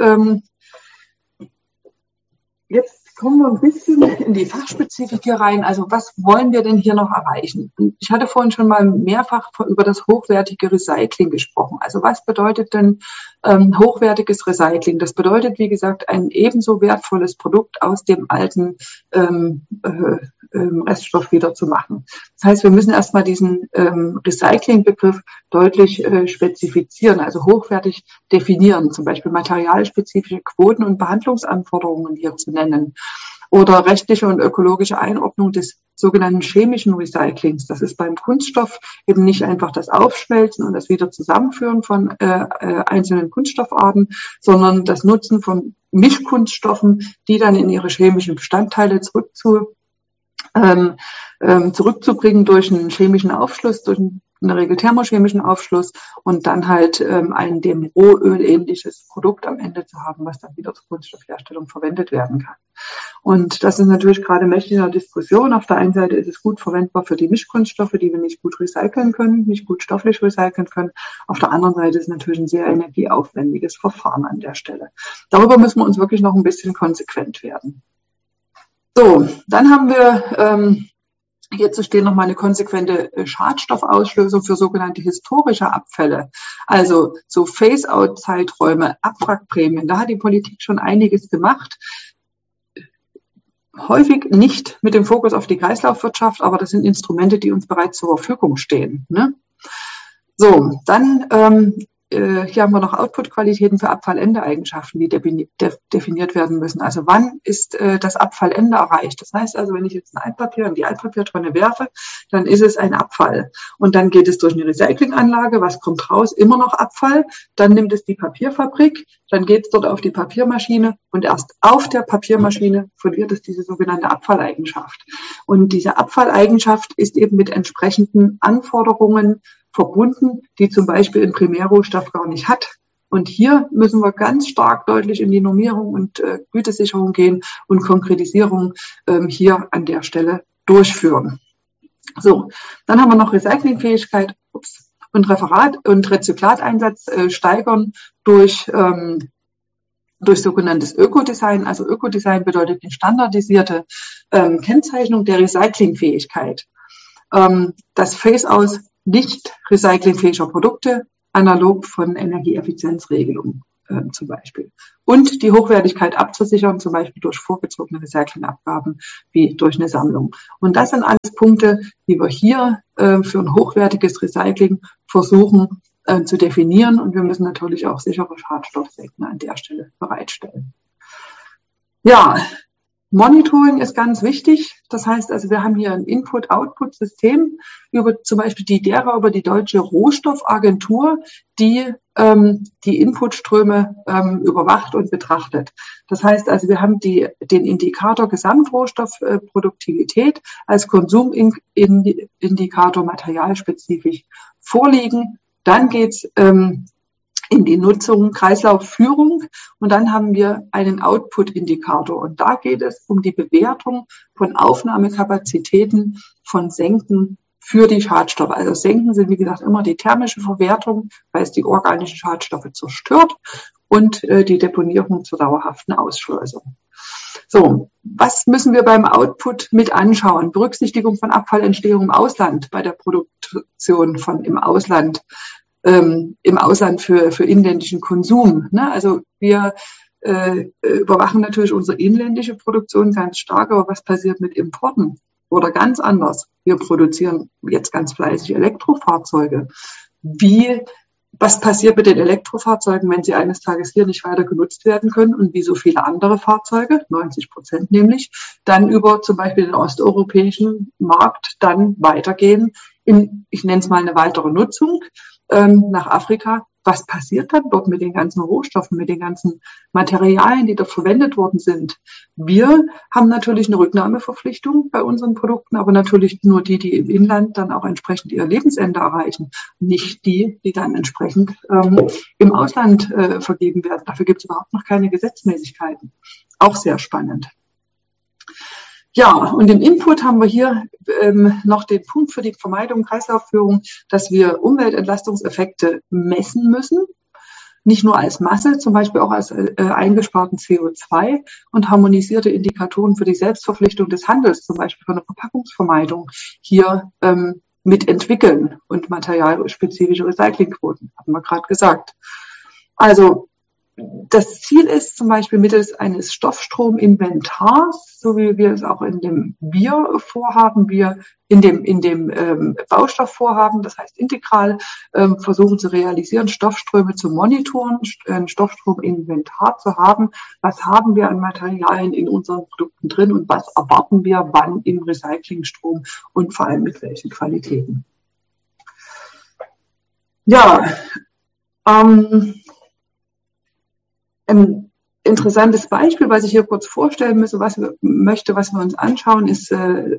Jetzt kommen wir ein bisschen in die Fachspezifik hier rein. Also was wollen wir denn hier noch erreichen? Ich hatte vorhin schon mal mehrfach über das hochwertige Recycling gesprochen. Also was bedeutet denn hochwertiges Recycling? Das bedeutet, wie gesagt, ein ebenso wertvolles Produkt aus dem alten Reststoff wieder zu machen. Das heißt, wir müssen erstmal diesen Recycling-Begriff deutlich spezifizieren, also hochwertig definieren, zum Beispiel materialspezifische Quoten und Behandlungsanforderungen hier zu nennen oder rechtliche und ökologische Einordnung des sogenannten chemischen Recyclings. Das ist beim Kunststoff eben nicht einfach das Aufschmelzen und das wieder Zusammenführen von einzelnen Kunststoffarten, sondern das Nutzen von Mischkunststoffen, die dann in ihre chemischen Bestandteile zurückzubringen durch einen chemischen Aufschluss, durch in der Regel thermochemischen Aufschluss und dann halt ein dem Rohöl ähnliches Produkt am Ende zu haben, was dann wieder zur Kunststoffherstellung verwendet werden kann. Und das ist natürlich gerade mächtig in der Diskussion. Auf der einen Seite ist es gut verwendbar für die Mischkunststoffe, die wir nicht gut recyceln können, nicht gut stofflich recyceln können. Auf der anderen Seite ist es natürlich ein sehr energieaufwendiges Verfahren an der Stelle. Darüber müssen wir uns wirklich noch ein bisschen konsequent werden. So, dann haben wir hierzu stehen nochmal eine konsequente Schadstoffauslösung für sogenannte historische Abfälle, also so Phase-out-Zeiträume, Abwrackprämien. Da hat die Politik schon einiges gemacht. Häufig nicht mit dem Fokus auf die Kreislaufwirtschaft, aber das sind Instrumente, die uns bereits zur Verfügung stehen. Ne? So, dann hier haben wir noch Output-Qualitäten für Abfallendeeigenschaften, die definiert werden müssen. Also wann ist das Abfallende erreicht? Das heißt also, wenn ich jetzt ein Altpapier in die Altpapiertonne werfe, dann ist es ein Abfall. Und dann geht es durch eine Recyclinganlage, was kommt raus? Immer noch Abfall. Dann nimmt es die Papierfabrik, dann geht es dort auf die Papiermaschine und erst auf der Papiermaschine verliert es diese sogenannte Abfalleigenschaft. Und diese Abfalleigenschaft ist eben mit entsprechenden Anforderungen verbunden, die zum Beispiel ein Primärrohstoff gar nicht hat. Und hier müssen wir ganz stark deutlich in die Normierung und Gütesicherung gehen und Konkretisierung hier an der Stelle durchführen. So, dann haben wir noch Recyclingfähigkeit und Rezyklateinsatz steigern durch sogenanntes Ökodesign. Also Ökodesign bedeutet eine standardisierte Kennzeichnung der Recyclingfähigkeit. Das Phase-out nicht recyclingfähiger Produkte, analog von Energieeffizienzregelungen zum Beispiel. Und die Hochwertigkeit abzusichern, zum Beispiel durch vorgezogene Recyclingabgaben wie durch eine Sammlung. Und das sind alles Punkte, die wir hier für ein hochwertiges Recycling versuchen zu definieren. Und wir müssen natürlich auch sichere Schadstoffsenken an der Stelle bereitstellen. Ja, Monitoring ist ganz wichtig. Das heißt also, wir haben hier ein Input-Output-System über zum Beispiel die Deutsche Rohstoffagentur, die die Inputströme überwacht und betrachtet. Das heißt also, wir haben den Indikator Gesamtrohstoffproduktivität als Konsumindikator materialspezifisch vorliegen. Dann geht's in die Nutzung, Kreislaufführung, und dann haben wir einen Output-Indikator, und da geht es um die Bewertung von Aufnahmekapazitäten von Senken für die Schadstoffe. Also Senken sind, wie gesagt, immer die thermische Verwertung, weil es die organischen Schadstoffe zerstört, und die Deponierung zur dauerhaften Ausschleusung. So, was müssen wir beim Output mit anschauen? Berücksichtigung von Abfallentstehung im Ausland, bei der Produktion von im Ausland für inländischen Konsum. Ne? Also wir überwachen natürlich unsere inländische Produktion ganz stark, aber was passiert mit Importen? Oder ganz anders, wir produzieren jetzt ganz fleißig Elektrofahrzeuge. Was passiert mit den Elektrofahrzeugen, wenn sie eines Tages hier nicht weiter genutzt werden können und wie so viele andere Fahrzeuge, 90% nämlich, dann über zum Beispiel den osteuropäischen Markt dann weitergehen in, ich nenne es mal, eine weitere Nutzung nach Afrika. Was passiert dann dort mit den ganzen Rohstoffen, mit den ganzen Materialien, die dort verwendet worden sind? Wir haben natürlich eine Rücknahmeverpflichtung bei unseren Produkten, aber natürlich nur die im Inland dann auch entsprechend ihr Lebensende erreichen, nicht die dann entsprechend im Ausland vergeben werden. Dafür gibt es überhaupt noch keine Gesetzmäßigkeiten. Auch sehr spannend. Ja, und im Input haben wir hier noch den Punkt für die Vermeidung Kreislaufführung, dass wir Umweltentlastungseffekte messen müssen, nicht nur als Masse, zum Beispiel auch als eingesparten CO2, und harmonisierte Indikatoren für die Selbstverpflichtung des Handels, zum Beispiel von der Verpackungsvermeidung, hier mitentwickeln, und materialspezifische Recyclingquoten, hatten wir gerade gesagt. Also das Ziel ist zum Beispiel mittels eines Stoffstrominventars, so wie wir es auch in dem Biervorhaben, in dem Baustoffvorhaben, das heißt integral, versuchen zu realisieren, Stoffströme zu monitoren, ein Stoffstrominventar zu haben. Was haben wir an Materialien in unseren Produkten drin und was erwarten wir wann im Recyclingstrom und vor allem mit welchen Qualitäten? Ja, ein interessantes Beispiel, was ich hier kurz vorstellen möchte, was wir uns anschauen, ist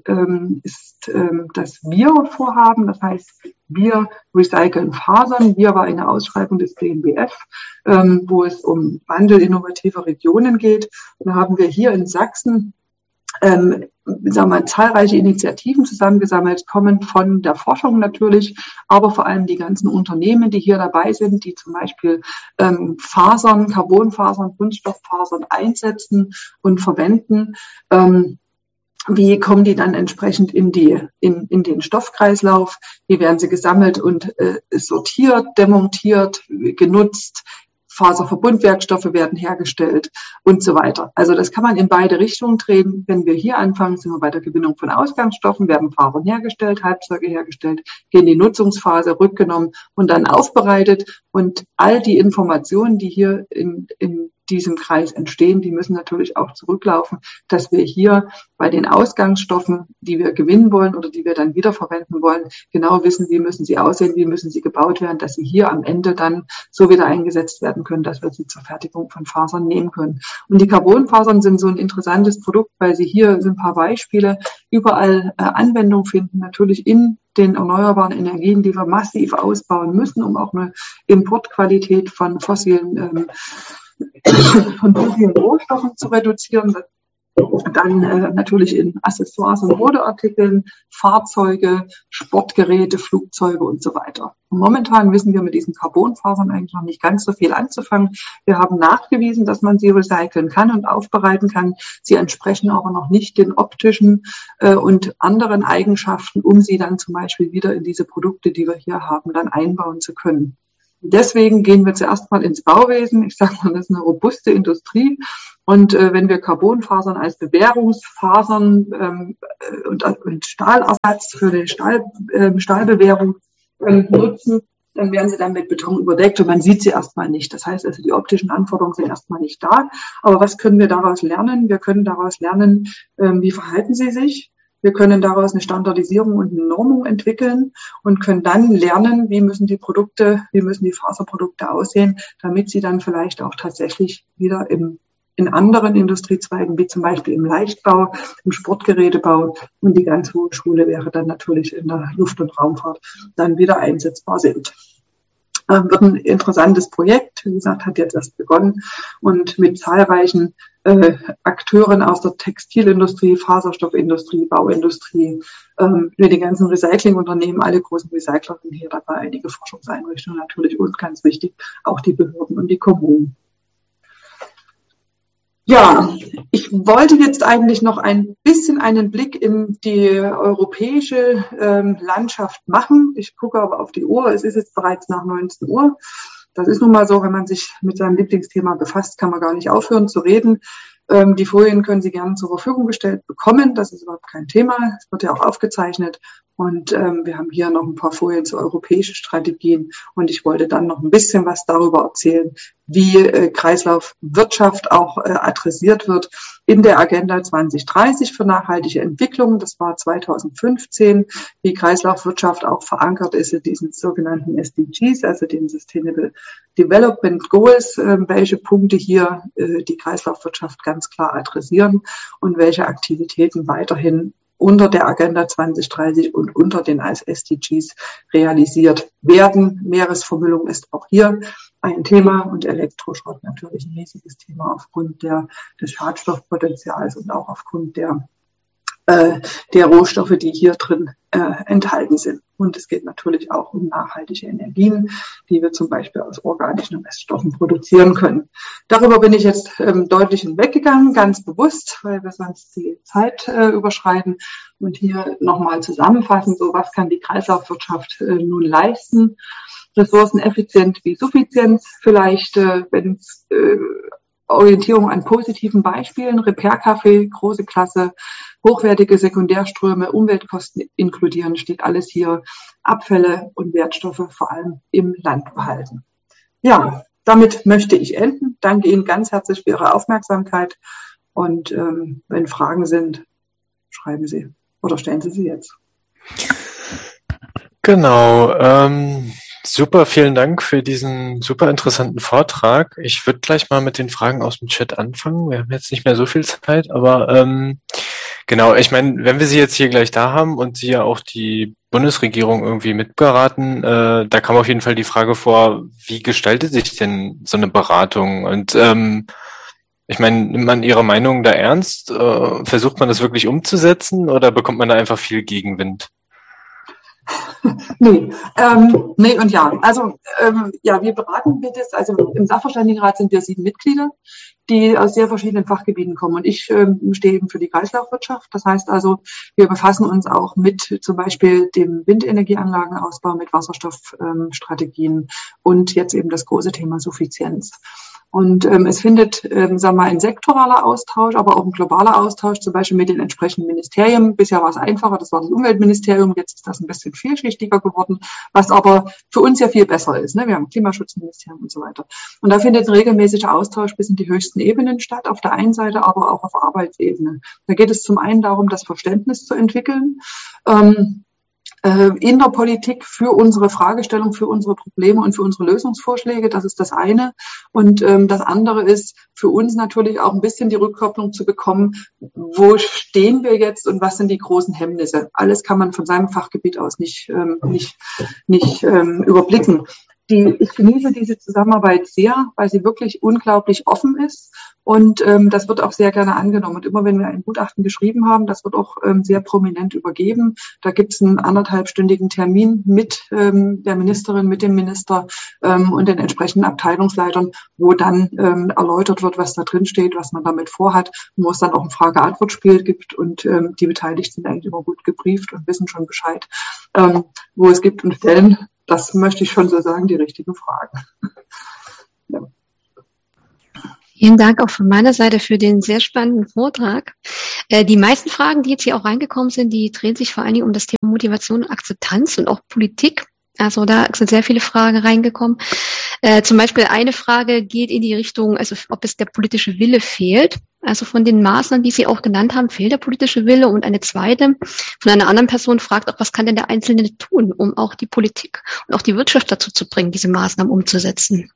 das Wir-Vorhaben. Das heißt, wir recyceln Fasern. Wir war eine Ausschreibung des BMBF, wo es um Wandel innovativer Regionen geht. Und da haben wir hier in Sachsen zahlreiche Initiativen zusammengesammelt, kommen von der Forschung natürlich, aber vor allem die ganzen Unternehmen, die hier dabei sind, die zum Beispiel Fasern, Carbonfasern, Kunststofffasern einsetzen und verwenden. Wie kommen die dann entsprechend in den Stoffkreislauf? Wie werden sie gesammelt und sortiert, demontiert, genutzt? Faserverbundwerkstoffe werden hergestellt und so weiter. Also das kann man in beide Richtungen drehen. Wenn wir hier anfangen, sind wir bei der Gewinnung von Ausgangsstoffen, werden Fasern hergestellt, Halbzeuge hergestellt, gehen in die Nutzungsphase, rückgenommen und dann aufbereitet. Und all die Informationen, die hier in diesem Kreis entstehen, die müssen natürlich auch zurücklaufen, dass wir hier bei den Ausgangsstoffen, die wir gewinnen wollen oder die wir dann wiederverwenden wollen, genau wissen, wie müssen sie aussehen, wie müssen sie gebaut werden, dass sie hier am Ende dann so wieder eingesetzt werden können, dass wir sie zur Fertigung von Fasern nehmen können. Und die Carbonfasern sind so ein interessantes Produkt, weil sie hier sind ein paar Beispiele, überall Anwendung finden, natürlich in den erneuerbaren Energien, die wir massiv ausbauen müssen, um auch eine Importqualität von fossilen Rohstoffen zu reduzieren. Dann natürlich in Accessoires und Modeartikeln, Fahrzeuge, Sportgeräte, Flugzeuge und so weiter. Und momentan wissen wir mit diesen Carbonfasern eigentlich noch nicht ganz so viel anzufangen. Wir haben nachgewiesen, dass man sie recyceln kann und aufbereiten kann. Sie entsprechen aber noch nicht den optischen und anderen Eigenschaften, um sie dann zum Beispiel wieder in diese Produkte, die wir hier haben, dann einbauen zu können. Deswegen gehen wir zuerst mal ins Bauwesen. Ich sage mal, das ist eine robuste Industrie. Und wenn wir Carbonfasern als Bewährungsfasern und Stahlersatz für die Stahlbewährung nutzen, dann werden sie dann mit Beton überdeckt und man sieht sie erstmal nicht. Das heißt also, die optischen Anforderungen sind erstmal nicht da. Aber was können wir daraus lernen? Wir können daraus lernen, wie verhalten sie sich. Wir können daraus eine Standardisierung und eine Normung entwickeln und können dann lernen, wie müssen die Faserprodukte aussehen, damit sie dann vielleicht auch tatsächlich wieder in anderen Industriezweigen, wie zum Beispiel im Leichtbau, im Sportgerätebau und die ganz hohe Schule wäre dann natürlich in der Luft- und Raumfahrt dann wieder einsetzbar sind. Wird ein interessantes Projekt, wie gesagt, hat jetzt erst begonnen und mit zahlreichen Akteuren aus der Textilindustrie, Faserstoffindustrie, Bauindustrie, mit den ganzen Recyclingunternehmen, alle großen Recycler sind hier dabei, einige Forschungseinrichtungen natürlich und ganz wichtig, auch die Behörden und die Kommunen. Ja, ich wollte jetzt eigentlich noch ein bisschen einen Blick in die europäische Landschaft machen. Ich gucke aber auf die Uhr. Es ist jetzt bereits nach 19 Uhr. Das ist nun mal so, wenn man sich mit seinem Lieblingsthema befasst, kann man gar nicht aufhören zu reden. Die Folien können Sie gerne zur Verfügung gestellt bekommen. Das ist überhaupt kein Thema. Es wird ja auch aufgezeichnet. Und wir haben hier noch ein paar Folien zu europäischen Strategien. Und ich wollte dann noch ein bisschen was darüber erzählen, wie Kreislaufwirtschaft auch adressiert wird in der Agenda 2030 für nachhaltige Entwicklung. Das war 2015, wie Kreislaufwirtschaft auch verankert ist in diesen sogenannten SDGs, also den Sustainable Development Goals, welche Punkte hier die Kreislaufwirtschaft ganz klar adressieren und welche Aktivitäten weiterhin unter der Agenda 2030 und unter den SDGs realisiert werden. Meeresvermüllung ist auch hier ein Thema und Elektroschrott natürlich ein riesiges Thema aufgrund des Schadstoffpotenzials und auch aufgrund der Rohstoffe, die hier drin enthalten sind. Und es geht natürlich auch um nachhaltige Energien, die wir zum Beispiel aus organischen Reststoffen produzieren können. Darüber bin ich jetzt deutlich hinweggegangen, ganz bewusst, weil wir sonst die Zeit überschreiten. Und hier nochmal zusammenfassen, so was kann die Kreislaufwirtschaft nun leisten? Ressourceneffizient wie Suffizienz, vielleicht, wenn es Orientierung an positiven Beispielen, Repair-Café, große Klasse, hochwertige Sekundärströme, Umweltkosten inkludieren, steht alles hier, Abfälle und Wertstoffe vor allem im Land behalten. Ja, damit möchte ich enden. Danke Ihnen ganz herzlich für Ihre Aufmerksamkeit und wenn Fragen sind, schreiben Sie oder stellen Sie jetzt. Genau, super, vielen Dank für diesen super interessanten Vortrag. Ich würde gleich mal mit den Fragen aus dem Chat anfangen. Wir haben jetzt nicht mehr so viel Zeit, aber genau, ich meine, wenn wir Sie jetzt hier gleich da haben und Sie ja auch die Bundesregierung irgendwie mitberaten, da kam auf jeden Fall die Frage vor, wie gestaltet sich denn so eine Beratung? Und ich meine, nimmt man Ihre Meinung da ernst? Versucht man das wirklich umzusetzen oder bekommt man da einfach viel Gegenwind? Nee und ja. Also ja, wir beraten das. Also im Sachverständigenrat sind wir 7 Mitglieder, die aus sehr verschiedenen Fachgebieten kommen. Und ich stehe eben für die Kreislaufwirtschaft. Das heißt also, wir befassen uns auch mit zum Beispiel dem Windenergieanlagenausbau, mit Wasserstoffstrategien und jetzt eben das große Thema Suffizienz. Und es findet, sagen wir mal, ein sektoraler Austausch, aber auch ein globaler Austausch, zum Beispiel mit den entsprechenden Ministerien. Bisher war es einfacher, das war das Umweltministerium, jetzt ist das ein bisschen vielschichtiger geworden, was aber für uns ja viel besser ist. Ne? Wir haben ein Klimaschutzministerium und so weiter. Und da findet ein regelmäßiger Austausch bis in die höchsten Ebenen statt, auf der einen Seite, aber auch auf Arbeitsebene. Da geht es zum einen darum, das Verständnis zu entwickeln, in der Politik für unsere Fragestellung, für unsere Probleme und für unsere Lösungsvorschläge. Das ist das eine. Und das andere ist für uns natürlich auch ein bisschen die Rückkopplung zu bekommen, wo stehen wir jetzt und was sind die großen Hemmnisse. Alles kann man von seinem Fachgebiet aus nicht überblicken. Ich genieße diese Zusammenarbeit sehr, weil sie wirklich unglaublich offen ist. Und das wird auch sehr gerne angenommen. Und immer wenn wir ein Gutachten geschrieben haben, das wird auch sehr prominent übergeben. Da gibt es einen 1,5-stündigen Termin mit der Ministerin, mit dem Minister und den entsprechenden Abteilungsleitern, wo dann erläutert wird, was da drin steht, was man damit vorhat, wo es dann auch ein Frage-Antwort-Spiel gibt. Und die Beteiligten sind eigentlich immer gut gebrieft und wissen schon Bescheid, wo es gibt und stellen. Das möchte ich schon so sagen, die richtigen Fragen. Ja. Vielen Dank auch von meiner Seite für den sehr spannenden Vortrag. Die meisten Fragen, die jetzt hier auch reingekommen sind, die drehen sich vor allen Dingen um das Thema Motivation und Akzeptanz und auch Politik. Also da sind sehr viele Fragen reingekommen. Zum Beispiel eine Frage geht in die Richtung, also ob es der politische Wille fehlt. Also von den Maßnahmen, die Sie auch genannt haben, fehlt der politische Wille. Und eine zweite von einer anderen Person fragt auch, was kann denn der Einzelne tun, um auch die Politik und auch die Wirtschaft dazu zu bringen, diese Maßnahmen umzusetzen?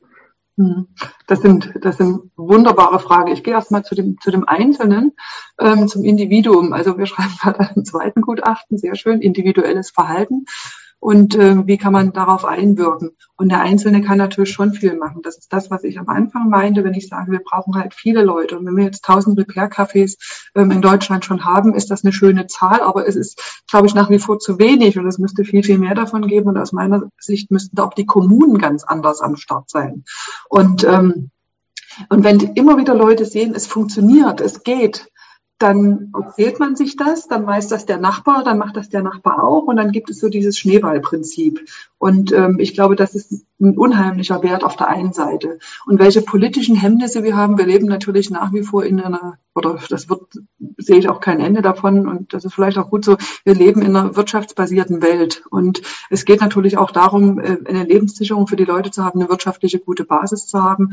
Das sind wunderbare Fragen. Ich gehe erstmal zu dem Einzelnen, zum Individuum. Also wir schreiben gerade einen zweiten Gutachten, sehr schön, individuelles Verhalten. Und wie kann man darauf einwirken? Und der Einzelne kann natürlich schon viel machen. Das ist das, was ich am Anfang meinte, wenn ich sage, wir brauchen halt viele Leute. Und wenn wir jetzt 1000 Repair-Cafés in Deutschland schon haben, ist das eine schöne Zahl. Aber es ist, glaube ich, nach wie vor zu wenig. Und es müsste viel, viel mehr davon geben. Und aus meiner Sicht müssten da auch die Kommunen ganz anders am Start sein. Und wenn immer wieder Leute sehen, es funktioniert, es geht, dann erzählt man sich das, dann weiß das der Nachbar, dann macht das der Nachbar auch und dann gibt es so dieses Schneeballprinzip. Und ich glaube, das ist ein unheimlicher Wert auf der einen Seite. Und welche politischen Hemmnisse wir haben, wir leben natürlich nach wie vor sehe ich auch kein Ende davon und das ist vielleicht auch gut so, wir leben in einer wirtschaftsbasierten Welt. Und es geht natürlich auch darum, eine Lebenssicherung für die Leute zu haben, eine wirtschaftliche gute Basis zu haben,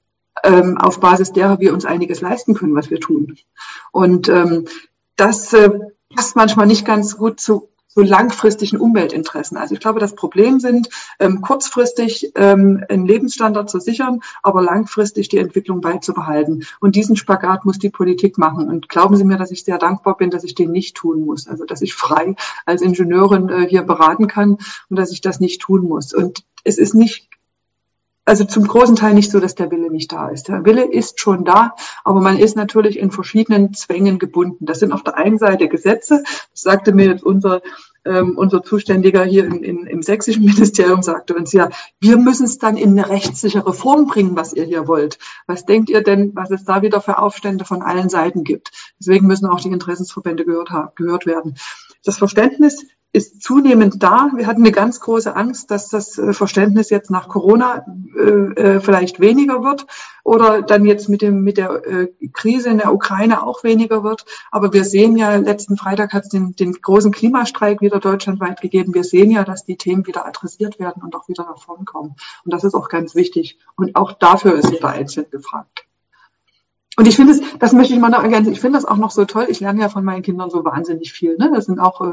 auf Basis derer wir uns einiges leisten können, was wir tun. Und das passt manchmal nicht ganz gut zu langfristigen Umweltinteressen. Also ich glaube, das Problem sind, kurzfristig einen Lebensstandard zu sichern, aber langfristig die Entwicklung beizubehalten. Und diesen Spagat muss die Politik machen. Und glauben Sie mir, dass ich sehr dankbar bin, dass ich den nicht tun muss. Also dass ich frei als Ingenieurin hier beraten kann und dass ich das nicht tun muss. Und es ist nicht, also zum großen Teil nicht so, dass der Wille nicht da ist. Der Wille ist schon da, aber man ist natürlich in verschiedenen Zwängen gebunden. Das sind auf der einen Seite Gesetze, das sagte mir jetzt unser Zuständiger hier im sächsischen Ministerium, sagte uns ja, wir müssen es dann in eine rechtssichere Form bringen, was ihr hier wollt. Was denkt ihr denn, was es da wieder für Aufstände von allen Seiten gibt? Deswegen müssen auch die Interessensverbände gehört werden. Das Verständnis ist zunehmend da. Wir hatten eine ganz große Angst, dass das Verständnis jetzt nach Corona vielleicht weniger wird oder dann jetzt mit der Krise in der Ukraine auch weniger wird. Aber wir sehen ja, letzten Freitag hat es den großen Klimastreik wieder deutschlandweit gegeben. Wir sehen ja, dass die Themen wieder adressiert werden und auch wieder nach vorn kommen. Und das ist auch ganz wichtig. Und auch dafür ist jeder Einzelne gefragt. Und ich finde das möchte ich mal noch ergänzen, ich finde das auch noch so toll, ich lerne ja von meinen Kindern so wahnsinnig viel, ne? Das sind auch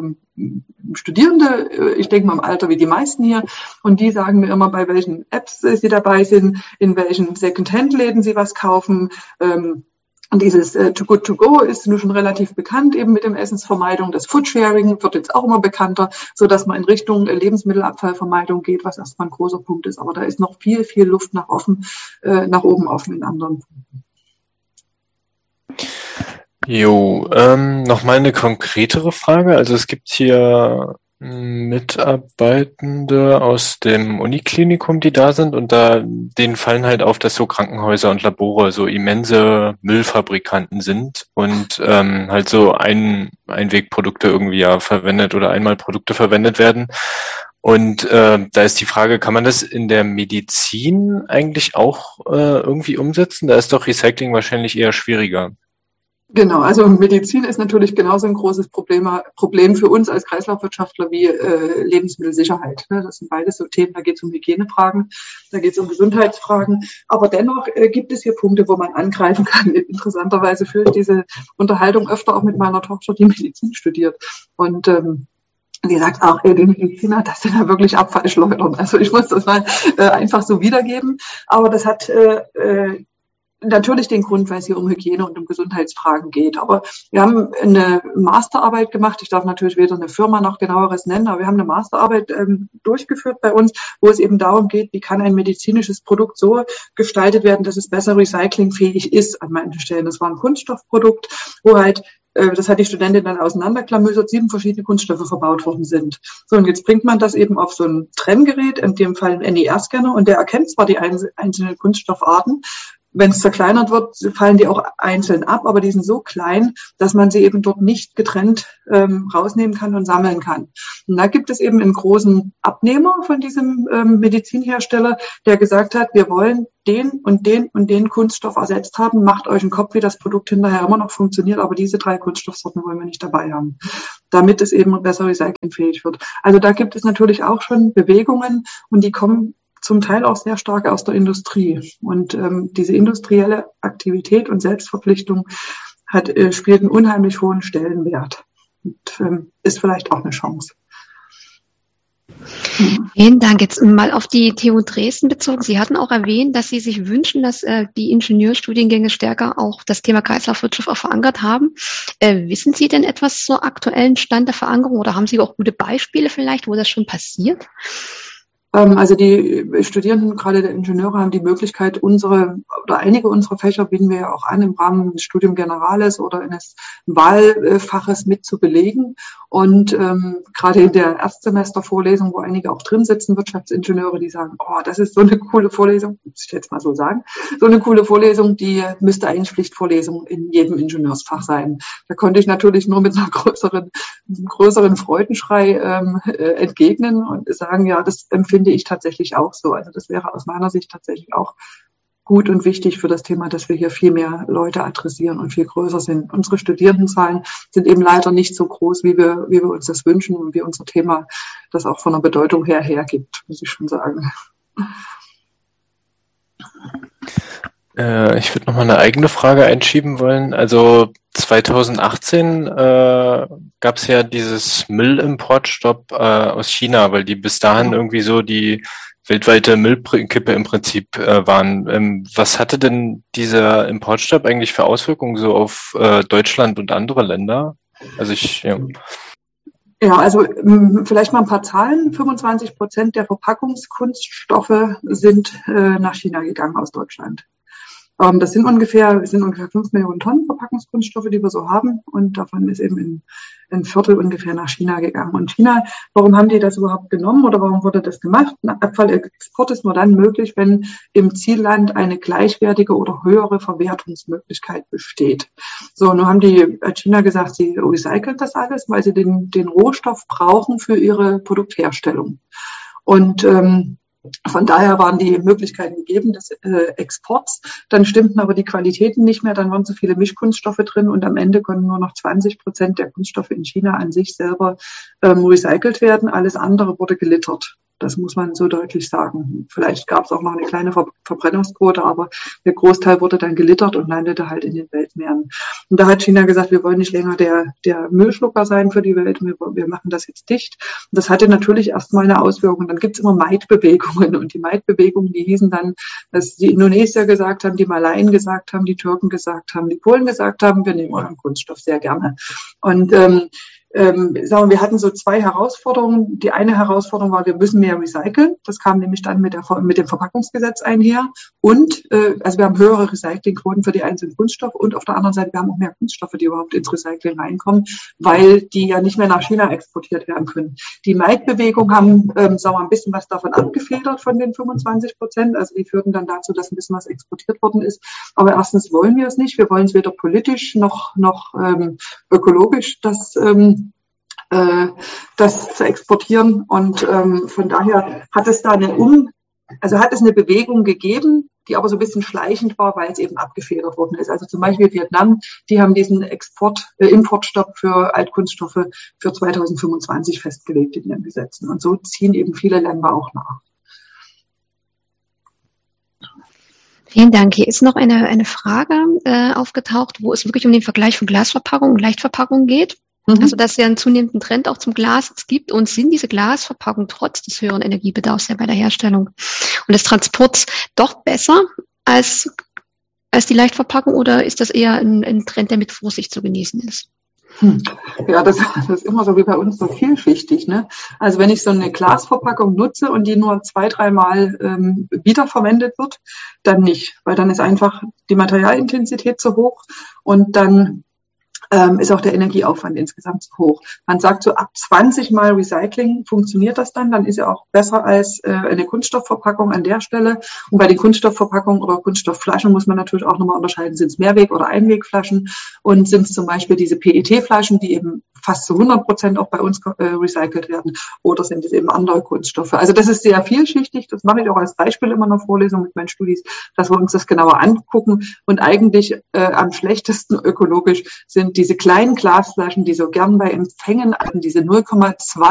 Studierende, ich denke mal im Alter wie die meisten hier, und die sagen mir immer, bei welchen Apps sie dabei sind, in welchen Second-Hand-Läden sie was kaufen. Und dieses Too Good To Go ist nun schon relativ bekannt, eben mit dem Essensvermeidung. Das Foodsharing wird jetzt auch immer bekannter, so dass man in Richtung Lebensmittelabfallvermeidung geht, was erstmal ein großer Punkt ist. Aber da ist noch viel, viel Luft nach oben offen in anderen Punkten. Jo, nochmal eine konkretere Frage. Also es gibt hier Mitarbeitende aus dem Uniklinikum, die da sind, und denen fallen halt auf, dass so Krankenhäuser und Labore so immense Müllfabrikanten sind und halt so Einwegprodukte irgendwie ja verwendet oder Einmalprodukte verwendet werden. Und da ist die Frage, kann man das in der Medizin eigentlich auch irgendwie umsetzen? Da ist doch Recycling wahrscheinlich eher schwieriger. Genau, also Medizin ist natürlich genauso ein großes Problem für uns als Kreislaufwirtschaftler wie Lebensmittelsicherheit. Das sind beides so Themen, da geht es um Hygienefragen, da geht es um Gesundheitsfragen. Aber dennoch gibt es hier Punkte, wo man angreifen kann. Interessanterweise führe ich diese Unterhaltung öfter auch mit meiner Tochter, die Medizin studiert. Und die sagt auch, die Mediziner, das sind ja wirklich Abfallschleudern. Also ich muss das mal einfach so wiedergeben. Aber das hat natürlich den Grund, weil es hier um Hygiene und um Gesundheitsfragen geht. Aber wir haben eine Masterarbeit gemacht. Ich darf natürlich weder eine Firma noch genaueres nennen, aber wir haben eine Masterarbeit durchgeführt bei uns, wo es eben darum geht, wie kann ein medizinisches Produkt so gestaltet werden, dass es besser recyclingfähig ist an manchen Stellen. Das war ein Kunststoffprodukt, wo halt das hat die Studentin dann auseinanderklamüsert, 7 verschiedene Kunststoffe verbaut worden sind. So, und jetzt bringt man das eben auf so ein Trenngerät, in dem Fall ein NIR-Scanner, und der erkennt zwar die einzelnen Kunststoffarten. Wenn es zerkleinert wird, fallen die auch einzeln ab, aber die sind so klein, dass man sie eben dort nicht getrennt rausnehmen kann und sammeln kann. Und da gibt es eben einen großen Abnehmer von diesem Medizinhersteller, der gesagt hat, wir wollen den und den und den Kunststoff ersetzt haben, macht euch einen Kopf, wie das Produkt hinterher immer noch funktioniert, aber diese 3 Kunststoffsorten wollen wir nicht dabei haben, damit es eben besser recyclingfähig wird. Also da gibt es natürlich auch schon Bewegungen, und die kommen zum Teil auch sehr stark aus der Industrie. Und diese industrielle Aktivität und Selbstverpflichtung spielt einen unheimlich hohen Stellenwert und ist vielleicht auch eine Chance. Vielen Dank. Jetzt mal auf die TU Dresden bezogen. Sie hatten auch erwähnt, dass Sie sich wünschen, dass die Ingenieurstudiengänge stärker auch das Thema Kreislaufwirtschaft auch verankert haben. Wissen Sie denn etwas zur aktuellen Stand der Verankerung, oder haben Sie auch gute Beispiele vielleicht, wo das schon passiert? Also die Studierenden, gerade der Ingenieure, haben die Möglichkeit, einige unserer Fächer bieten wir ja auch an, im Rahmen des Studium Generales oder eines Wahlfaches mit zu belegen. Und gerade in der Erstsemestervorlesung, wo einige auch drin sitzen, Wirtschaftsingenieure, die sagen, oh, das ist so eine coole Vorlesung, muss ich jetzt mal so sagen, so eine coole Vorlesung, die müsste eigentlich Pflichtvorlesung in jedem Ingenieursfach sein. Da konnte ich natürlich nur mit einem größeren Freudenschrei entgegnen und sagen, ja, das empfinde ich tatsächlich auch so. Also das wäre aus meiner Sicht tatsächlich auch gut und wichtig für das Thema, dass wir hier viel mehr Leute adressieren und viel größer sind. Unsere Studierendenzahlen sind eben leider nicht so groß, wie wir uns das wünschen und wie unser Thema das auch von der Bedeutung her hergibt, muss ich schon sagen. Ich würde nochmal eine eigene Frage einschieben wollen. Also 2018 gab es ja dieses Müllimportstopp aus China, weil die bis dahin irgendwie so die weltweite Müllkippe im Prinzip waren. Was hatte denn dieser Importstopp eigentlich für Auswirkungen so auf Deutschland und andere Länder? Also Ja, also vielleicht mal ein paar Zahlen. 25% der Verpackungskunststoffe sind nach China gegangen aus Deutschland. Das sind ungefähr 5 Millionen Tonnen Verpackungskunststoffe, die wir so haben. Und davon ist eben ein Viertel ungefähr nach China gegangen. Und China, warum haben die das überhaupt genommen oder warum wurde das gemacht? Abfallexport ist nur dann möglich, wenn im Zielland eine gleichwertige oder höhere Verwertungsmöglichkeit besteht. So, nun haben die China gesagt, sie recyceln das alles, weil sie den Rohstoff brauchen für ihre Produktherstellung. Und von daher waren die Möglichkeiten gegeben des Exports. Dann stimmten aber die Qualitäten nicht mehr. Dann waren zu viele Mischkunststoffe drin und am Ende konnten nur noch 20% der Kunststoffe in China an sich selber recycelt werden. Alles andere wurde gelittert. Das muss man so deutlich sagen. Vielleicht gab es auch noch eine kleine Verbrennungsquote, aber der Großteil wurde dann gelittert und landete halt in den Weltmeeren. Und da hat China gesagt, wir wollen nicht länger der Müllschlucker sein für die Welt, wir machen das jetzt dicht. Und das hatte natürlich erstmal eine Auswirkung. Dann gibt es immer Meidbewegungen und die Meidbewegungen, die hießen dann, dass die Indonesier gesagt haben, die Malaien gesagt haben, die Türken gesagt haben, die Polen gesagt haben, wir nehmen euren Kunststoff sehr gerne. Und wir hatten so zwei Herausforderungen. Die eine Herausforderung war, wir müssen mehr recyceln. Das kam nämlich dann mit dem Verpackungsgesetz einher. Und also wir haben höhere Recyclingquoten für die einzelnen Kunststoffe und auf der anderen Seite, wir haben auch mehr Kunststoffe, die überhaupt ins Recycling reinkommen, weil die ja nicht mehr nach China exportiert werden können. Die Maid-Bewegung haben ein bisschen was davon abgefedert von den 25%. Also die führten dann dazu, dass ein bisschen was exportiert worden ist. Aber erstens wollen wir es nicht. Wir wollen es weder politisch noch ökologisch, das zu exportieren. Und von daher hat es da eine Bewegung gegeben, die aber so ein bisschen schleichend war, weil es eben abgefedert worden ist. Also zum Beispiel Vietnam, die haben diesen Importstopp für Altkunststoffe für 2025 festgelegt in ihren Gesetzen. Und so ziehen eben viele Länder auch nach. Vielen Dank. Hier ist noch eine Frage aufgetaucht, wo es wirklich um den Vergleich von Glasverpackung und Leichtverpackung geht. Also, dass es ja einen zunehmenden Trend auch zum Glas jetzt gibt. Und sind diese Glasverpackungen trotz des höheren Energiebedarfs ja bei der Herstellung und des Transports doch besser als die Leichtverpackung, oder ist das eher ein Trend, der mit Vorsicht zu genießen ist? Ja, das ist immer so wie bei uns so vielschichtig, ne? Also wenn ich so eine Glasverpackung nutze und die nur 2-3 Mal wiederverwendet wird, dann nicht, weil dann ist einfach die Materialintensität zu hoch und dann ist auch der Energieaufwand insgesamt zu hoch. Man sagt, so ab 20 Mal Recycling funktioniert das dann ist ja auch besser als eine Kunststoffverpackung an der Stelle. Und bei den Kunststoffverpackungen oder Kunststoffflaschen muss man natürlich auch nochmal unterscheiden, sind es Mehrweg- oder Einwegflaschen und sind es zum Beispiel diese PET-Flaschen, die eben fast zu 100% auch bei uns recycelt werden, oder sind es eben andere Kunststoffe. Also das ist sehr vielschichtig, das mache ich auch als Beispiel immer in der Vorlesung mit meinen Studis, dass wir uns das genauer angucken und eigentlich am schlechtesten ökologisch sind diese kleinen Glasflaschen, die so gern bei Empfängen, diese 0,2